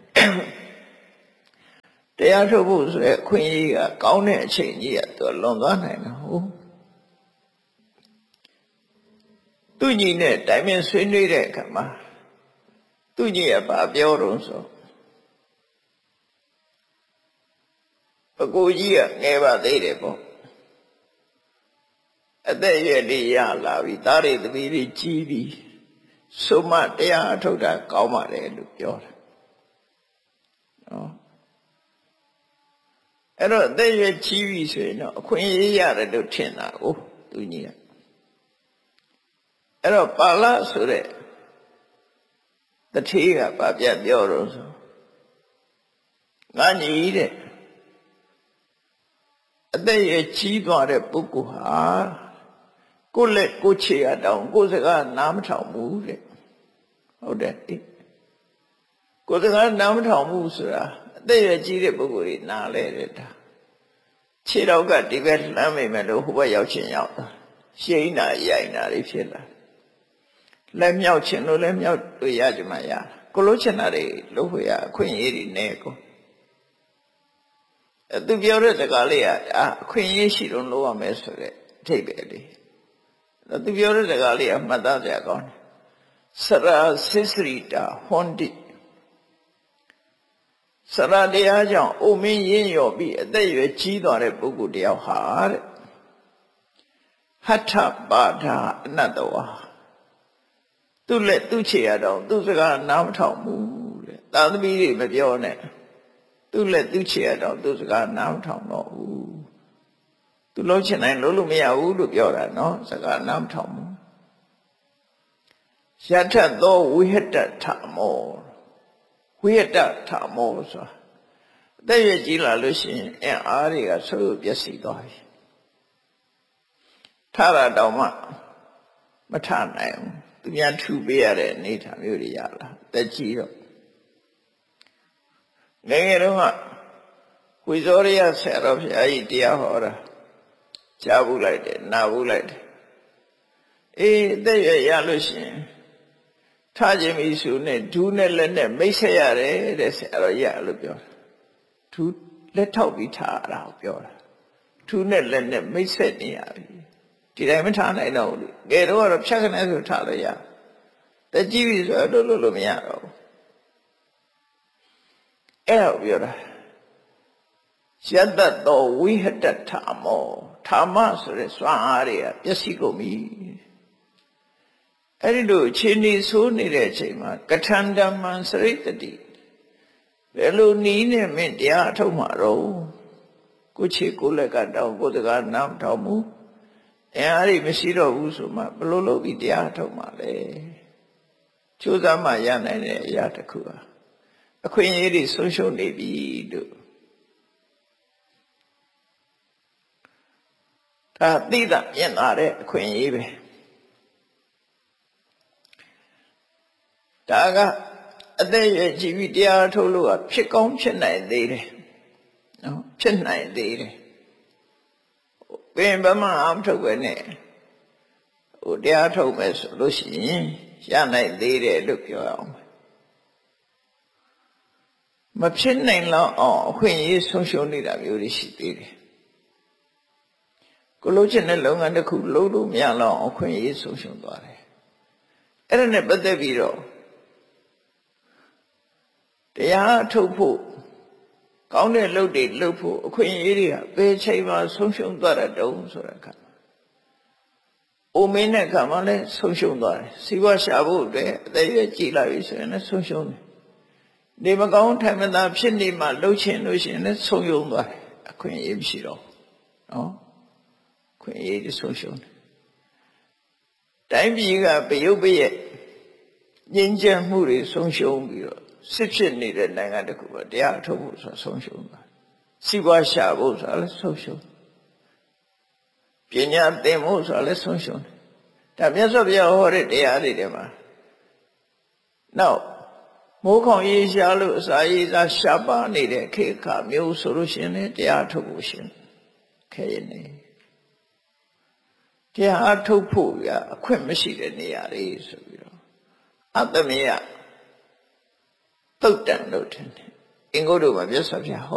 တရားထုတ်ဖို့ဆိုရယ်ခွင့်ရကကောင်းတဲ့အချိန်ကြီးကသူလွန်သွားနိုင်တာဟုတ်သူညီနဲ့တိုင်ပင်ဆွေးနွေးတဲ့အခါမှာသူညီကဘာပြောတော့ဆိုအကိုကြီးကငယ်ပါသေးတယ်ပေါ့အသက်အရွယ်လေးရလာပြီသားတွေသမီးတွေကြီးပြီဆိုမှတရားထုတ်တာကောင်းပါတယ်လို့ပြောတာနော်အဲ့တော့အသက်အရွယ်ကြီးပြီဆိုရင်တော့အခွင့်အရေးရတယ်လို့ထင်တာကိုသူကြီးကအဲ့တော့ပါဠိဆိုတဲ့တထေးကဗာပြပြောတော့ဆိုငါညီတဲ့အသက်အရွယ်ကြီးသွားတဲ့ပုဂ္ဂိုလ်ဟာကိုယ်လက်ကိုယ်ခြေအတောင်ကိုယ်စကားနားမထောင်ဘူးတဲ့ဟုတ်တယ်ကိုယ်စကားနားမထောင်ဘူးဆိုတာအသက်အရွယ်ကြီးတဲ့ပုဂ္ဂိုလ်တွေနားလဲတဲ့ဒါခြေတော့ကဒီဘက်လှမ်းမိမယ်လို့ဟိုဘက်ရောက်ချင်ရောက်တာရှိန်နာရိုင်နာတွေဖြစ်လာလက်မြောက်ချင်လို့လက်မြောက်လို့ရကြမှာရကိုလို့ချင်တာတွေလို့ဟိုရအခွင့်အရေးတွေနဲ့ကိုသူပြောတဲ့စကားလေးကအခွင့်အရေးရှိတော့လို့ရမယ်ဆိုတဲ့အထိပ္ပယ်လေးသူပြောတဲ့စကားလေးကမှတ်သားစရာကောင်းတယ်စရာစစ္စရိတာဟွန်တိစရာတရားကြောင့်အိုမင်းရင်းရော်ပြီးအသက်အရွယ်ကြီးသွားတဲ့ပုဂ္ဂိုလ်တယောက်ဟာတဲ့ဟဋ္ဌပါဒအနတ္တဝါသူ့လက်သူ့ခြေရတော့သူ့စကားနားမထောင်ဘူးတဲ့သာသမီတွေမပြောနဲ့သူ့လက်သူ့ခြေရတော့သူ့စကားနားမထောင်တော့ဘူးသူလုံးချင်တိုင်းလုံးလို့မရဘူးလို့ပြောတာနော်စကားနားမထောင်ဘူးယထသောဝိဟတထမောဝိဟတထမောဆိုအသက်ရွယ်ကြီးလာလို့ရှိရင်အင်အားတွေကဆွေးပျက်စီးသွားပြီထတာတောင်မှမထနိုင်ဘူးသူများထူပေးရတဲ့အနေထားမျိုးတွေရလာတက်ကြီးတော့ငယ်ငယ်တုန်းကဝိဇောရိယဆရာတော်ဘုရားကြီးတရားဟောတာကြားဘူးလိုက်တယ်နာဘူးလိုက်တယ်အေးအသက်ရွယ်ရလို့ရှိရင်ထားခြင်းမိစုနဲ့ဒူးနဲ့လက်နဲ့မိတ်ဆက်ရတယ်တဲ့ဆရာတော်ရလို့ပြောတာဒူးလက်ထောက်ပြီးထားတာကိုပြောတာဒူးနဲ့လက်နဲ့မိတ်ဆက်နေရပြီဒီတိုင်းမထားနိုင်တော့ဘူးငယ်တော့တော့ဖြတ်ခနဲ့ဆိုထားလို့ရတက်ကြည့်ပြီဆိုတော့လို့လို့မရတော့ဘူးအဲ့ဒါပြောတာယတ္တသောဝိဟတထမောဓမ္မဆိုတဲ့စွမ်းအားတွေကပျက်စီးကုန်ပြီအဲ့ဒီလိုခြေနေဆိုးနေတဲ့အချိန်မှာကထန္တမံစရိတတိဘယ်လိုနီးနဲ့မင်းတရားအထုတ်မှာတော့ကိုခြေကိုလက်ကတောင်းကိုစကားနားမထောင်ဘူးအဲအားတွေမရှိတော့ဘူးဆိုမှဘယ်လိုလုပ်ပြီးတရားအထုတ်မှာလဲကြိုးစားမှရနိုင်တဲ့အရာတစ်ခုပါအခွင့်အရေးတွေဆုံးရှုံးနေပြီလို့ဒါသိတာမြင်လာတဲ့အခွင့်အရေးပဲဒါကအသက်ရွယ်ကြီးပြီးတရားထုတ်လို့ကဖြစ်ကောင်းဖြစ်နိုင်သေးတယ်နော်ဖြစ်နိုင်သေးတယ်ဘယ်ဘမှအမထုတ်ပဲနဲ့ဟိုတရားထုတ်မယ်ဆိုလို့ရှိရင်ရနိုင်သေးတယ်လို့ပြောအောင်မဖြစ်နိုင်တော့အောင်အခွင့်အရေးဆုံးရှုံးနေတာမျိုးတွေရှိသေးတယ်ကိုလို့ချင်တဲ့လုပ်ငန်းတစ်ခုလုပ်လို့မရတော့အခွင့်အရေးဆုံးရှုံးသွားတယ်အဲ့ဒါနဲ့ပတ်သက်ပြီးတော့တရားထုတ်ဖို့ကောင်းတဲ့လုပ်တွေလုပ်ဖို့အခွင့်အရေးတွေကဘယ်ချိန်မှဆုံးရှုံးသွားတဲ့တုံးဆိုတဲ့အခါအိုမင်းတဲ့အခါမှလည်းဆုံးရှုံးသွားတယ်စီးပွားရှာဖို့အတွက်အသက်ရွယ်ကြီးလာပြီဆိုရင်လည်းဆုံးရှုံးတယ်နေမကောင်းထိုင်မသာဖြစ်နေမှလှုပ်ချင်လို့ရှိရင်လည်းဆုံးယုံသွားတယ်အခွင့်အရေးမရှိတော့နော်ခွင့်အရေးတွေဆုံးရှုံးတယ်တိုင်းပြည်ကပယုတ်ပရဲ့ငြင်းချမှုတွေဆုံးရှုံးပြီးတော့စစ်ဖြစ်နေတဲ့နိုင်ငံတစ်ခုကတရားထုတ်ဖို့ဆိုဆုံးရှုံးသွားစီးပွားရှာဖို့ဆိုလည်းဆုံးရှုံးပညာသင်ဖို့ဆိုလည်းဆုံးရှုံးတယ်ဒါမြတ်စွာဘုရားဟောတဲ့တရားတွေထဲမှာနောက်မိုးခေါင်ရေးရှားလို့အစာရေးစားရှားပါနေတဲ့ခေတ်ခါမျိုးဆိုလို့ရှိရင်လည်းတရားထုတ်ဖို့ရှင်ခဲရနေတရားထုတ်ဖို့ရအခွင့်မရှိတဲ့နေရာတွေဆိုပြီးတော့အတ္တမယသုတ်တန်လို့ထင်တယ်အင်္ဂုတ္တမှာမြတ်စွာဘုရားဟော